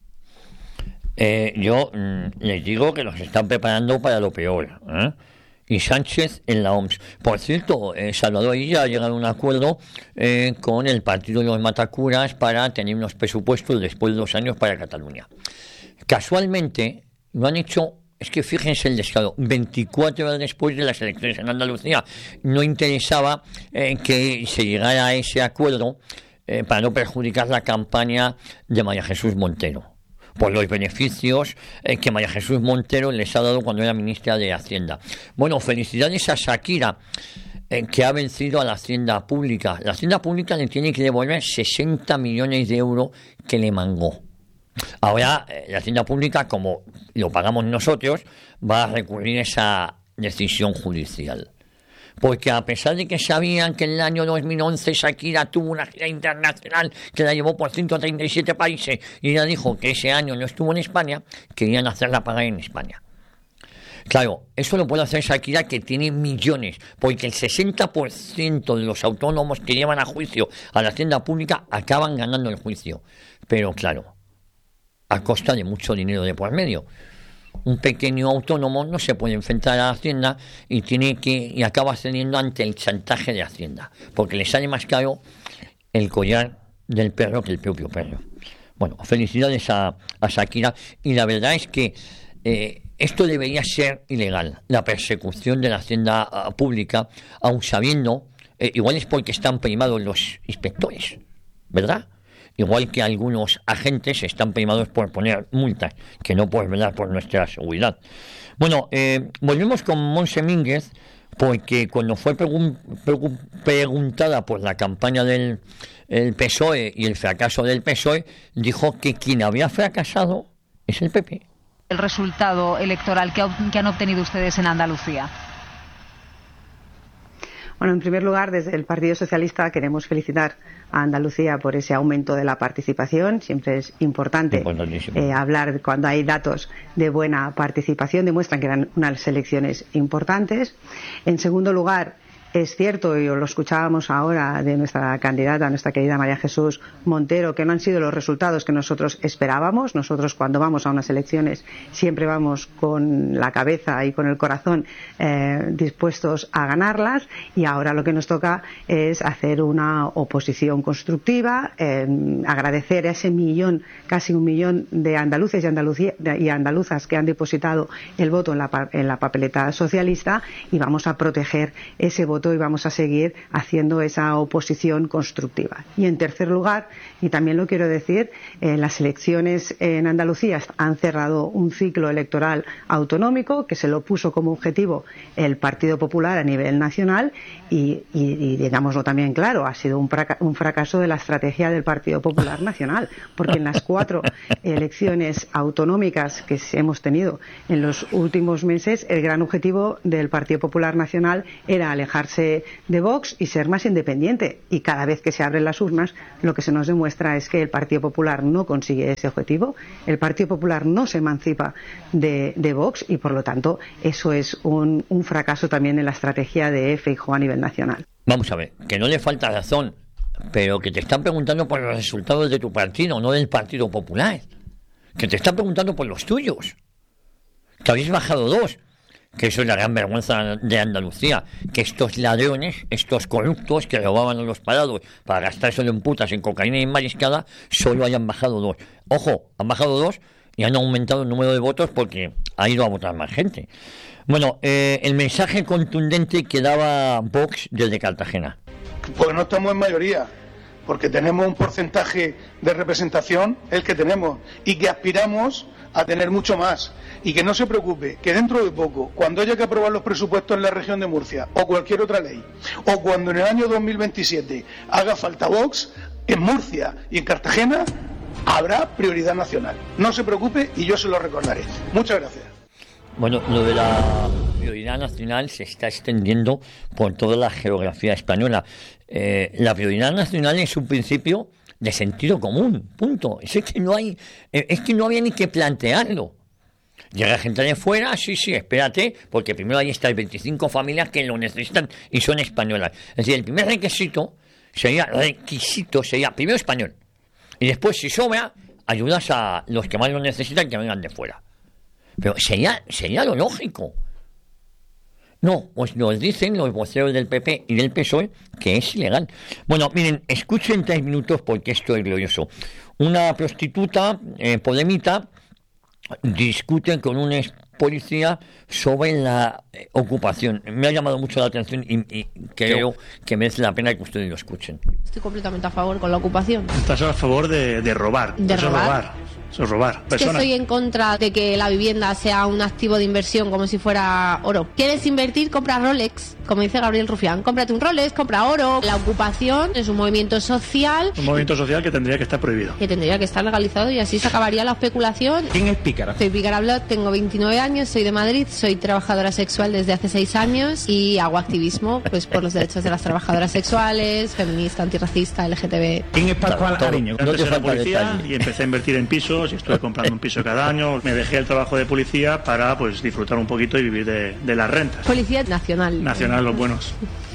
Eh, yo mm, les digo que los están preparando para lo peor, ¿eh? Y Sánchez en la O M S. Por cierto, eh, Salvador Illa ha llegado a un acuerdo eh, con el Partido de los Matacuras para tener unos presupuestos después de dos años para Cataluña. Casualmente lo han hecho, es que fíjense el descaro, veinticuatro horas después de las elecciones en Andalucía. No interesaba eh, que se llegara a ese acuerdo eh, para no perjudicar la campaña de María Jesús Montero, por los beneficios eh, que María Jesús Montero les ha dado cuando era ministra de Hacienda. Bueno, felicidades a Shakira, eh, que ha vencido a la Hacienda Pública. La Hacienda Pública le tiene que devolver sesenta millones de euros que le mangó. Ahora, eh, la Hacienda Pública, como lo pagamos nosotros, va a recurrir a esa decisión judicial. Porque a pesar de que sabían que en el año dos mil once Shakira tuvo una gira internacional que la llevó por ciento treinta y siete países y ella dijo que ese año no estuvo en España, querían hacerla pagar en España. Claro, eso lo puede hacer Shakira, que tiene millones, porque el sesenta por ciento de los autónomos que llevan a juicio a la Hacienda Pública acaban ganando el juicio. Pero claro, a costa de mucho dinero de por medio. Un pequeño autónomo no se puede enfrentar a la Hacienda y tiene que y acaba cediendo ante el chantaje de Hacienda, porque le sale más caro el collar del perro que el propio perro. Bueno, felicidades a, a Shakira, y la verdad es que eh, esto debería ser ilegal, la persecución de la Hacienda uh, Pública, aun sabiendo, eh, igual es porque están primados los inspectores, ¿verdad? Igual que algunos agentes están primados por poner multas, que no por velar por nuestra seguridad. Bueno, eh, volvemos con Montse Mínguez, porque cuando fue pregun- pregun- preguntada por la campaña del el P S O E y el fracaso del P S O E, dijo que quien había fracasado es el P P. El resultado electoral que, que han obtenido ustedes en Andalucía. Bueno, en primer lugar, desde el Partido Socialista queremos felicitar a Andalucía por ese aumento de la participación. Siempre es importante eh, hablar cuando hay datos de buena participación, demuestran que eran unas elecciones importantes. En segundo lugar, es cierto, y lo escuchábamos ahora de nuestra candidata, nuestra querida María Jesús Montero, que no han sido los resultados que nosotros esperábamos. Nosotros, cuando vamos a unas elecciones, siempre vamos con la cabeza y con el corazón eh, dispuestos a ganarlas, y ahora lo que nos toca es hacer una oposición constructiva, eh, agradecer a ese millón, casi un millón de andaluces y, Andalucía, y andaluzas que han depositado el voto en la, en la papeleta socialista, y vamos a proteger ese voto voto y vamos a seguir haciendo esa oposición constructiva. Y en tercer lugar, y también lo quiero decir, eh, las elecciones en Andalucía han cerrado un ciclo electoral autonómico que se lo puso como objetivo el Partido Popular a nivel nacional y, y, y digámoslo también claro, ha sido un, fraca- un fracaso de la estrategia del Partido Popular Nacional, porque en las cuatro elecciones autonómicas que hemos tenido en los últimos meses, el gran objetivo del Partido Popular Nacional era alejarse de Vox y ser más independiente. Y cada vez que se abren las urnas, lo que se nos demuestra es que el Partido Popular no consigue ese objetivo, el Partido Popular no se emancipa de, de Vox y, por lo tanto, eso es un, un fracaso también en la estrategia de Feijóo a nivel nacional. Vamos a ver, que no le falta razón, pero que te están preguntando por los resultados de tu partido, no del Partido Popular. Que te están preguntando por los tuyos. Que habéis bajado dos. Que eso es la gran vergüenza de Andalucía. Que estos ladrones, estos corruptos que robaban a los parados para gastárselo en putas, en cocaína y en mariscada, solo hayan bajado dos. Ojo, han bajado dos y han aumentado el número de votos porque ha ido a votar más gente. Bueno, eh, el mensaje contundente que daba Vox desde Cartagena. Pues no estamos en mayoría, porque tenemos un porcentaje de representación, el que tenemos, y que aspiramos a tener mucho más. Y que no se preocupe, que dentro de poco, cuando haya que aprobar los presupuestos en la región de Murcia, o cualquier otra ley, o cuando en el año dos mil veintisiete haga falta Vox, en Murcia y en Cartagena habrá prioridad nacional. No se preocupe y yo se lo recordaré. Muchas gracias. Bueno, lo de la prioridad nacional se está extendiendo por toda la geografía española. Eh, la prioridad nacional es un principio de sentido común, punto. Es que no hay, es que no había ni que plantearlo. Llega gente de fuera, sí, sí, espérate, porque primero ahí están veinticinco familias que lo necesitan y son españolas. Es decir, el primer requisito sería, requisito sería primero español. Y después, si sobra, ayudas a los que más lo necesitan que vengan de fuera. Pero sería, sería lo lógico. No, pues nos dicen los voceros del P P y del P S O E que es ilegal. Bueno, miren, escuchen tres minutos porque esto es glorioso. Una prostituta, eh, podemita, discute con un ex policía sobre la eh, ocupación. Me ha llamado mucho la atención y, y creo que merece la pena que ustedes lo escuchen. Estoy completamente a favor con la ocupación. Estás a favor de, de robar. ¿De Eso robar? Es robar. Eso es robar. Es que estoy en contra de que la vivienda sea un activo de inversión como si fuera oro. ¿Quieres invertir? Compra Rolex, como dice Gabriel Rufián. Cómprate un Rolex, compra oro. La ocupación es un movimiento social. Un movimiento social que tendría que estar prohibido. Que tendría que estar legalizado y así se acabaría la especulación. ¿Quién es Pícara? Soy Pícara Blot, tengo veintinueve años, soy de Madrid, soy trabajadora sexual desde hace seis años y hago activismo pues por los derechos de las trabajadoras sexuales, feminista, antirracista, L G T B. ¿Quién es Pascual Ariño? No Antes te era falta policía detalle. y empecé a invertir en pisos y estuve comprando un piso cada año. Me dejé el trabajo de policía para pues disfrutar un poquito y vivir de, de las rentas. Policía nacional. Nacional, los buenos.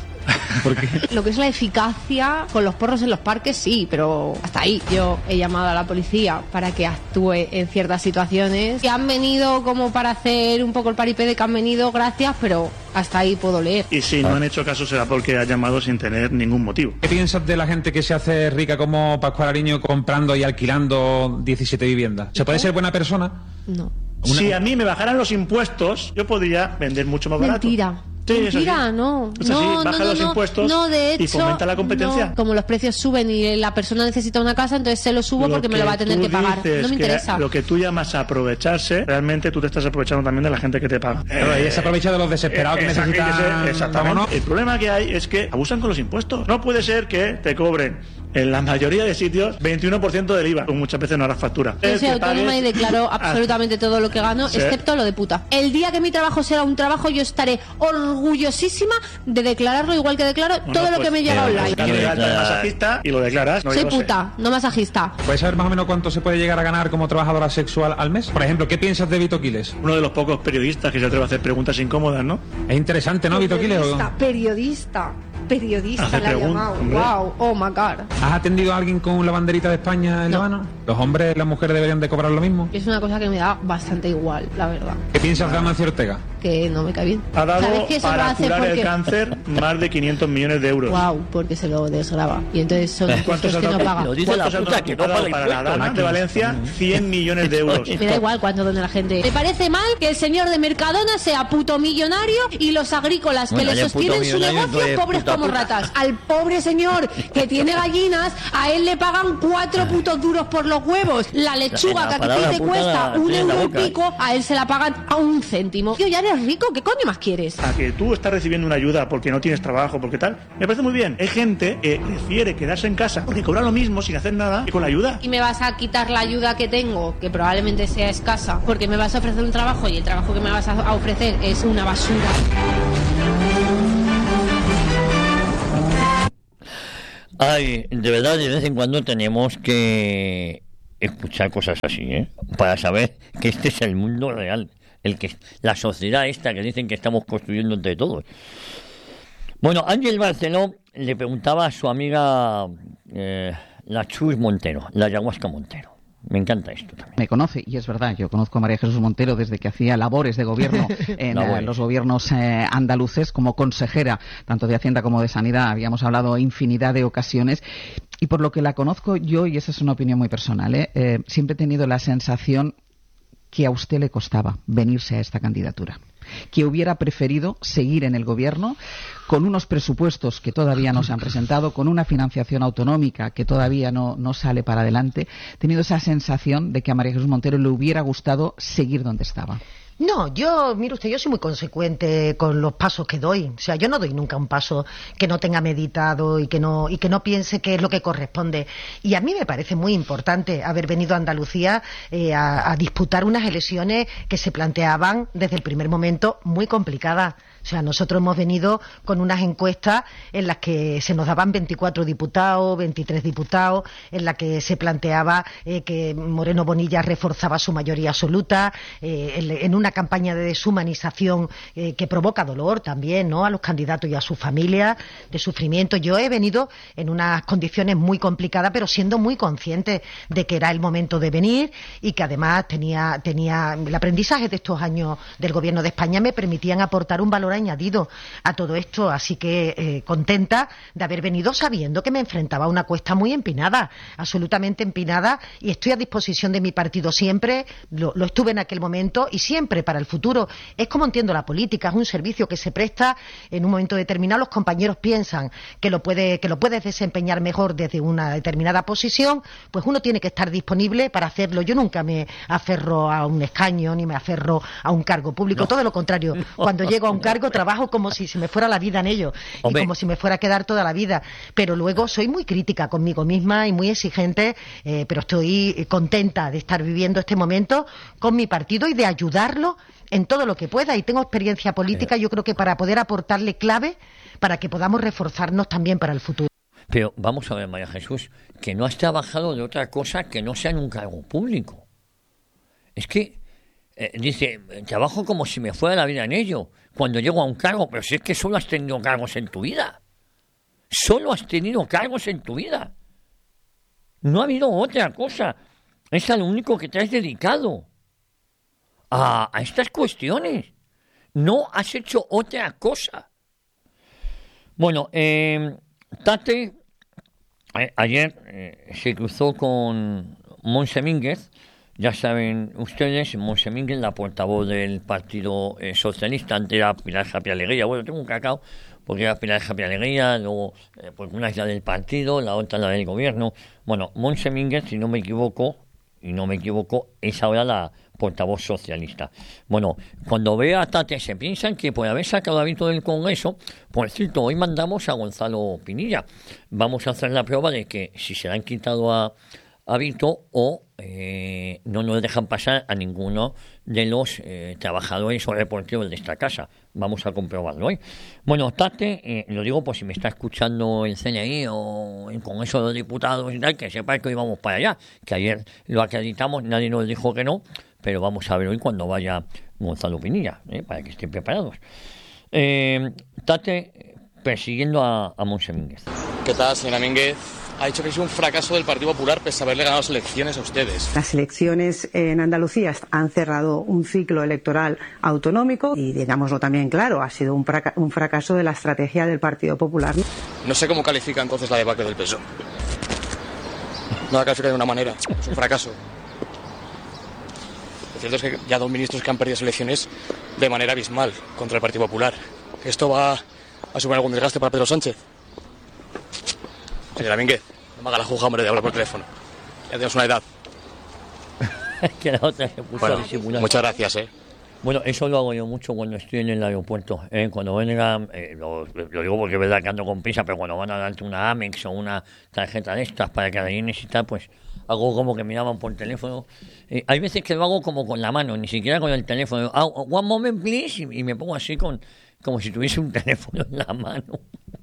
Lo que es la eficacia con los porros en los parques, sí, pero hasta ahí. Yo he llamado a la policía para que actúe en ciertas situaciones. Y han venido como para hacer un poco el paripé de que han venido, gracias, pero hasta ahí puedo leer. Y si no han hecho caso será porque ha llamado sin tener ningún motivo. ¿Qué piensas de la gente que se hace rica como Pascual Ariño comprando y alquilando diecisiete viviendas? ¿Se puede ser buena persona? No. Una... Si a mí me bajaran los impuestos, yo podría vender mucho más barato. Mentira. Sí, Mentira, es no. Es así, no, baja no, los no, impuestos no, de y hecho, fomenta la competencia. No. Como los precios suben y la persona necesita una casa, entonces se lo subo Lo porque me lo va a tener tú que pagar. dices No me que interesa. Lo que tú llamas aprovecharse, realmente tú te estás aprovechando también de la gente que te paga. Claro, ella se aprovecha de los desesperados que esa- necesitan- ese- Exactamente. vámonos. El problema que hay es que abusan con los impuestos. No puede ser que te cobren en la mayoría de sitios veintiuno por ciento del I V A, pues muchas veces no harás factura. Yo El soy que autónoma pagues- y declaro Ah, absolutamente todo lo que gano, Sí. excepto lo de puta. El día que mi trabajo será un trabajo, yo estaré orgullosísima de declararlo igual que declaro Bueno, todo lo pues, que me llega eh, online. buscando de alta de masajista y lo declaras. No, Soy yo lo sé. puta, no masajista. ¿Puedes saber más o menos cuánto se puede llegar a ganar como trabajadora sexual al mes? Por ejemplo, ¿qué piensas de Vito Quiles? Uno de los pocos periodistas que se atreve a hacer preguntas incómodas, ¿no? Es interesante, ¿no, Vito Quiles? Periodista, periodista, periodista Hace le ha preguntas, llamado. hombre. Wow, oh my god. ¿Has atendido a alguien con la banderita de España en la mano? ¿Los hombres y las mujeres deberían de cobrar lo mismo? Es una cosa que me da bastante igual, la verdad. ¿Qué piensas de Amancio Ortega? que no me cae bien. Ha dado ¿Sabes que eso lo para hace curar porque... el cáncer más de quinientos millones de euros. Wow, porque se lo desgraba. Y entonces son impuestos que no paga. Lo dice la puta que no paga para la Dana de Valencia, cien millones de euros. Me da igual cuánto dona la gente. Me parece mal que el señor de Mercadona sea puto millonario y los agrícolas que Bueno, le ya sostienen puto su millonario, negocio, entonces, pobres puta como puta. ratas. Al pobre señor que tiene gallinas, a él le pagan cuatro putos duros por los huevos. La lechuga La que palabra aquí te puta cuesta la un tiene en la euro y boca. pico, a él se la pagan a un céntimo. Tío, ya eres rico, ¿qué coño más quieres? A que tú estás recibiendo una ayuda porque no tienes trabajo, porque tal, me parece muy bien. Hay gente que prefiere quedarse en casa porque cobra lo mismo sin hacer nada que con la ayuda. Y me vas a quitar la ayuda que tengo, que probablemente sea escasa, porque me vas a ofrecer un trabajo y el trabajo que me vas a ofrecer es una basura. Ay, de verdad, de vez en cuando tenemos que escuchar cosas así, ¿eh? Para saber que este es el mundo real, el que la sociedad esta que dicen que estamos construyendo entre todos. Bueno, Ángel Barceló le preguntaba a su amiga eh, la Chus Montero, la ayahuasca Montero. Me encanta esto también. Me conoce, y es verdad, yo conozco a María Jesús Montero desde que hacía labores de gobierno en No, bueno. eh, los gobiernos eh, andaluces como consejera, tanto de Hacienda como de Sanidad. Habíamos hablado infinidad de ocasiones. Y por lo que la conozco yo, y esa es una opinión muy personal, ¿eh? Eh, siempre he tenido la sensación que a usted le costaba venirse a esta candidatura, que hubiera preferido seguir en el gobierno con unos presupuestos que todavía no se han presentado, con una financiación autonómica que todavía no, no sale para adelante. He tenido esa sensación de que a María Jesús Montero le hubiera gustado seguir donde estaba. No, yo, mire usted, yo soy muy consecuente con los pasos que doy. O sea, yo no doy nunca un paso que no tenga meditado y que no y que no piense que es lo que corresponde. Y a mí me parece muy importante haber venido a Andalucía eh, a, a disputar unas elecciones que se planteaban desde el primer momento muy complicadas. O sea, nosotros hemos venido con unas encuestas en las que se nos daban veinticuatro diputados, veintitrés diputados, en las que se planteaba eh, que Moreno Bonilla reforzaba su mayoría absoluta, eh, en, en una campaña de deshumanización eh, que provoca dolor también, ¿no?, a los candidatos y a sus familias, de sufrimiento. Yo he venido en unas condiciones muy complicadas, pero siendo muy consciente de que era el momento de venir y que además tenía, tenía el aprendizaje de estos años del Gobierno de España me permitían aportar un valor añadido a todo esto, así que eh, contenta de haber venido sabiendo que me enfrentaba a una cuesta muy empinada, absolutamente empinada, y estoy a disposición de mi partido siempre, lo, lo estuve en aquel momento y siempre para el futuro. Es como entiendo la política, es un servicio que se presta en un momento determinado. Los compañeros piensan que lo puede, que lo puedes desempeñar mejor desde una determinada posición, pues uno tiene que estar disponible para hacerlo. Yo nunca me aferro a un escaño ni me aferro a un cargo público, no. Todo lo contrario. Cuando llego a un cargo trabajo como si se me fuera la vida en ello. Hombre. Y como si me fuera a quedar toda la vida, pero luego soy muy crítica conmigo misma y muy exigente, eh, pero estoy contenta de estar viviendo este momento con mi partido y de ayudarlo en todo lo que pueda, y tengo experiencia política, yo creo que para poder aportarle clave para que podamos reforzarnos también para el futuro. Pero vamos a ver, María Jesús, que no has trabajado de otra cosa que no sea en un cargo público. Es que Eh, dice, trabajo como si me fuera la vida en ello, cuando llego a un cargo, pero si es que solo has tenido cargos en tu vida. Solo has tenido cargos en tu vida. No ha habido otra cosa. Es a lo único que te has dedicado. A, a estas cuestiones. No has hecho otra cosa. Bueno, eh, Tate a, ayer eh, se cruzó con Montse Mínguez. Ya saben ustedes, Montse Mínguez, la portavoz del Partido eh, Socialista, antes era Pilar Japia Alegría. Bueno, tengo un cacao, porque era Pilar Japia Alegría, luego, eh, pues una es la del partido, la otra la del gobierno. Bueno, Montse Mínguez, si no me equivoco, y no me equivoco, es ahora la portavoz socialista. Bueno, cuando vea a Tate se piensan que por haber sacado a Vito del Congreso, por cierto, hoy mandamos a Gonzalo Pinilla. Vamos a hacer la prueba de que si se le han quitado a a Vito o eh, no nos dejan pasar a ninguno de los eh, trabajadores o reporteros de esta casa. Vamos a comprobarlo hoy. Bueno, Tate, eh, lo digo por si me está escuchando el C N I o el Congreso de los Diputados y tal, que sepa que hoy vamos para allá, que ayer lo acreditamos, nadie nos dijo que no, pero vamos a ver hoy cuando vaya Gonzalo Pinilla, eh, para que estén preparados. Eh, Tate persiguiendo a, a Montse Mínguez. ¿Qué tal, señora Mínguez? ha dicho que es un fracaso del Partido Popular pese a haberle ganado las elecciones a ustedes. Las elecciones en Andalucía han cerrado un ciclo electoral autonómico y, digámoslo también claro, ha sido un, fraca- un fracaso de la estrategia del Partido Popular. No sé cómo califica entonces la debacle del P S O E. No la califica de una manera, es un fracaso. Lo cierto es que ya dos ministros que han perdido las elecciones de manera abismal contra el Partido Popular. ¿Esto va a suponer algún desgaste para Pedro Sánchez? Señora Mínguez, no me haga la juja, hombre, de hablar por teléfono. Ya tenemos una edad. Que la otra se puso Bueno, a disimular. muchas gracias, ¿eh? Bueno, eso lo hago yo mucho cuando estoy en el aeropuerto. ¿eh? Cuando venga, eh, lo, lo digo porque es verdad que ando con prisa, pero cuando van a darte una Amex o una tarjeta de estas para que rellenes y tal, pues hago como que me llaman por teléfono. Eh, hay veces que lo hago como con la mano, ni siquiera con el teléfono. Ah, one moment, please, y, y me pongo así con como si tuviese un teléfono en la mano.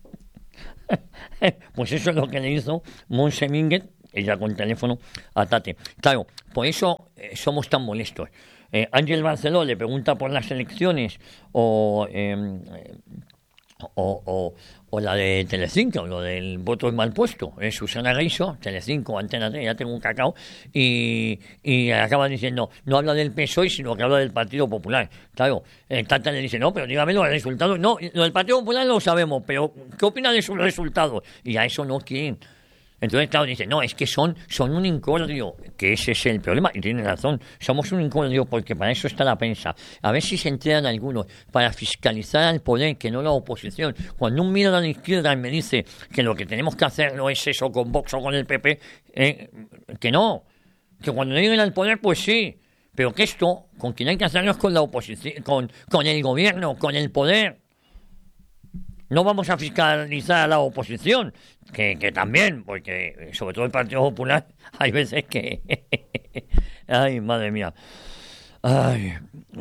Pues eso es lo que le hizo Montse Mínguez, ella con teléfono, a Tate. Claro, por eso eh, somos tan molestos. Eh, Ángel Barceló le pregunta por las elecciones o, eh, o, o, o la de Telecinco, lo del voto mal puesto. Es Susana Geiso, Telecinco, Antena tres, ya tengo un cacao, y, y acaba diciendo, no habla del P S O E, sino que habla del Partido Popular. Claro, eh, Tata le dice, no, pero dígame los resultados. No, lo del Partido Popular lo sabemos, pero ¿qué opina de sus resultados? Y a eso no quieren. Entonces, claro, dice, no, es que son, son un incordio, que ese es el problema, y tiene razón, somos un incordio porque para eso está la prensa. A ver si se enteran algunos, para fiscalizar al poder, que no la oposición. Cuando un miro a la izquierda y me dice que lo que tenemos que hacer no es eso con Vox o con el P P, eh, que no, que cuando lleguen al poder, pues sí, pero que esto, con quien hay que hacerlo es con la oposición, con, con el gobierno, con el poder. No vamos a fiscalizar a la oposición, que, que también, porque sobre todo el Partido Popular, hay veces que... Ay, madre mía. Ay.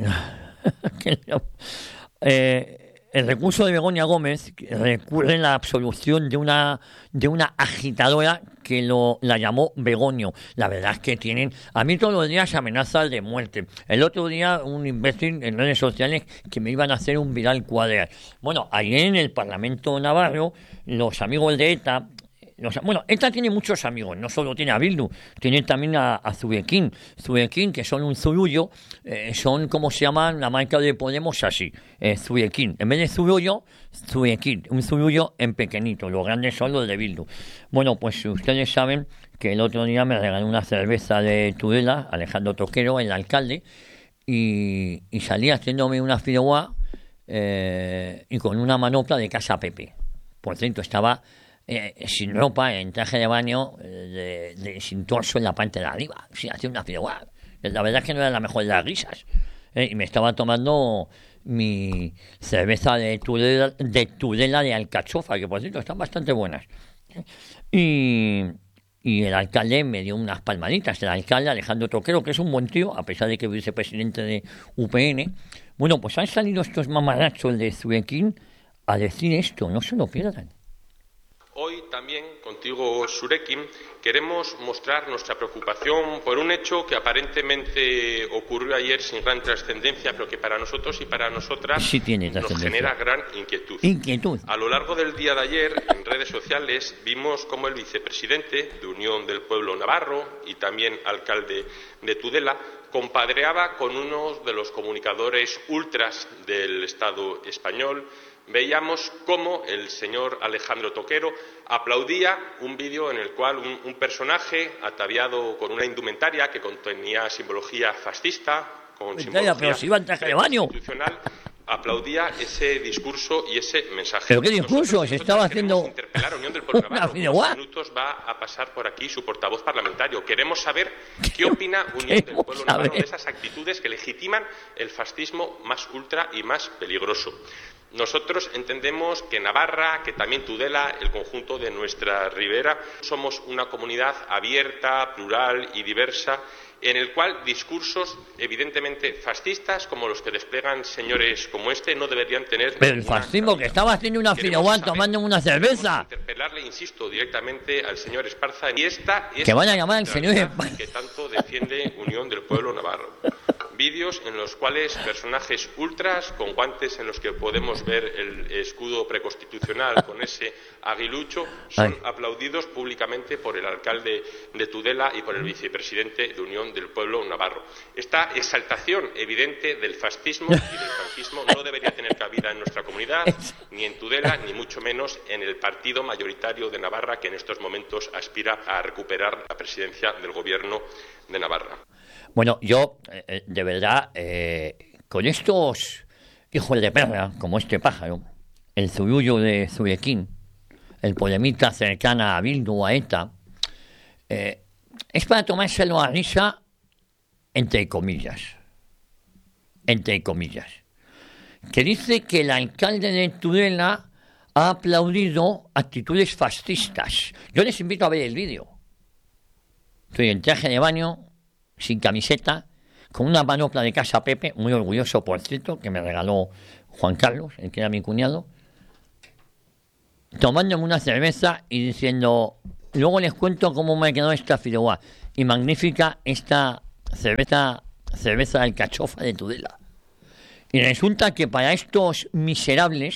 eh, el recurso de Begoña Gómez recurre en la absolución de una, de una agitadora que lo, la llamó Begoño. La verdad es que tienen, a mí todos los días amenazas de muerte. El otro día un imbécil en redes sociales que me iban a hacer un viral cuadrar. Bueno, ayer en el Parlamento Navarro, los amigos de ETA, los, bueno, ETA tiene muchos amigos, no solo tiene a Bildu, tiene también a, a Zubequín. Zubequín, que son un zurullo, eh, son como se llaman la marca de Podemos así, eh, Zubequín. En vez de zurullo, Zubequín, un zurullo en pequeñito, los grandes son los de Bildu. Bueno, pues ustedes saben que el otro día me regaló una cerveza de Tudela, Alejandro Toquero, el alcalde, y, y salí haciéndome una fideuá eh, y con una manopla de Casa Pepe. Por cierto, estaba... Eh, sin ropa, en traje de baño, eh, de, de, sin torso en la parte de arriba, sí, hacía una fideuá. La verdad es que no era la mejor de las risas. Eh, y me estaba tomando mi cerveza de Tudela, de Tudela de alcachofa, que por cierto están bastante buenas. Y, y el alcalde me dio unas palmaditas. El alcalde Alejandro Toquero, que es un buen tío, a pesar de que es vicepresidente de U P N. Bueno, pues han salido estos mamarachos de Zubequín a decir esto, no se lo pierdan. Hoy también, contigo, Surekin, queremos mostrar nuestra preocupación por un hecho que aparentemente ocurrió ayer sin gran trascendencia, pero que para nosotros y para nosotras sí tiene nos genera gran inquietud. Inquietud. A lo largo del día de ayer, en redes sociales, vimos cómo el vicepresidente de Unión del Pueblo Navarro y también alcalde de Tudela compadreaba con uno de los comunicadores ultras del Estado español. Veíamos cómo el señor Alejandro Toquero aplaudía un vídeo en el cual un, un personaje ataviado con una indumentaria que contenía simbología fascista, con simbología pero si iba en traje de baño, institucional, aplaudía ese discurso y ese mensaje. ¿Pero qué discurso? Se estaba haciendo interpelar a Unión del Pueblo Navarro. En unos minutos va a pasar por aquí su portavoz parlamentario. Queremos saber qué opina Unión del Pueblo Navarro de esas actitudes que legitiman el fascismo más ultra y más peligroso. Nosotros entendemos que Navarra, que también Tudela, el conjunto de nuestra ribera, somos una comunidad abierta, plural y diversa, en el cual discursos evidentemente fascistas, como los que desplegan señores como este, no deberían tener... Pero el fascismo, que estaba haciendo una fideuá tomando una cerveza. Interpelarle, insisto, directamente al señor Esparza y esta... Que van a llamar al señor Esparza. Que tanto defiende Unión del Pueblo Navarro. Vídeos vídeos en los cuales personajes ultras, con guantes en los que podemos ver el escudo preconstitucional con ese aguilucho, son Ay. aplaudidos públicamente por el alcalde de Tudela y por el vicepresidente de Unión del Pueblo navarro. Esta exaltación evidente del fascismo y del franquismo no debería tener cabida en nuestra comunidad, ni en Tudela, ni mucho menos en el partido mayoritario de Navarra, que en estos momentos aspira a recuperar la presidencia del gobierno de Navarra. Bueno, yo, eh, de verdad, eh, con estos hijos de perra, como este pájaro, el zurullo de Zurequín, el polemita cercana a Bildu, a ETA, eh, es para tomárselo a risa, entre comillas, entre comillas, que dice que el alcalde de Tudela ha aplaudido actitudes fascistas. Yo les invito a ver el vídeo. Estoy en traje de baño, sin camiseta, con una manopla de Casa Pepe, muy orgulloso, por cierto, que me regaló Juan Carlos, el que era mi cuñado, tomándome una cerveza y diciendo, luego les cuento cómo me quedó esta fideuá. Y magnífica esta cerveza, cerveza de alcachofa de Tudela. Y resulta que para estos miserables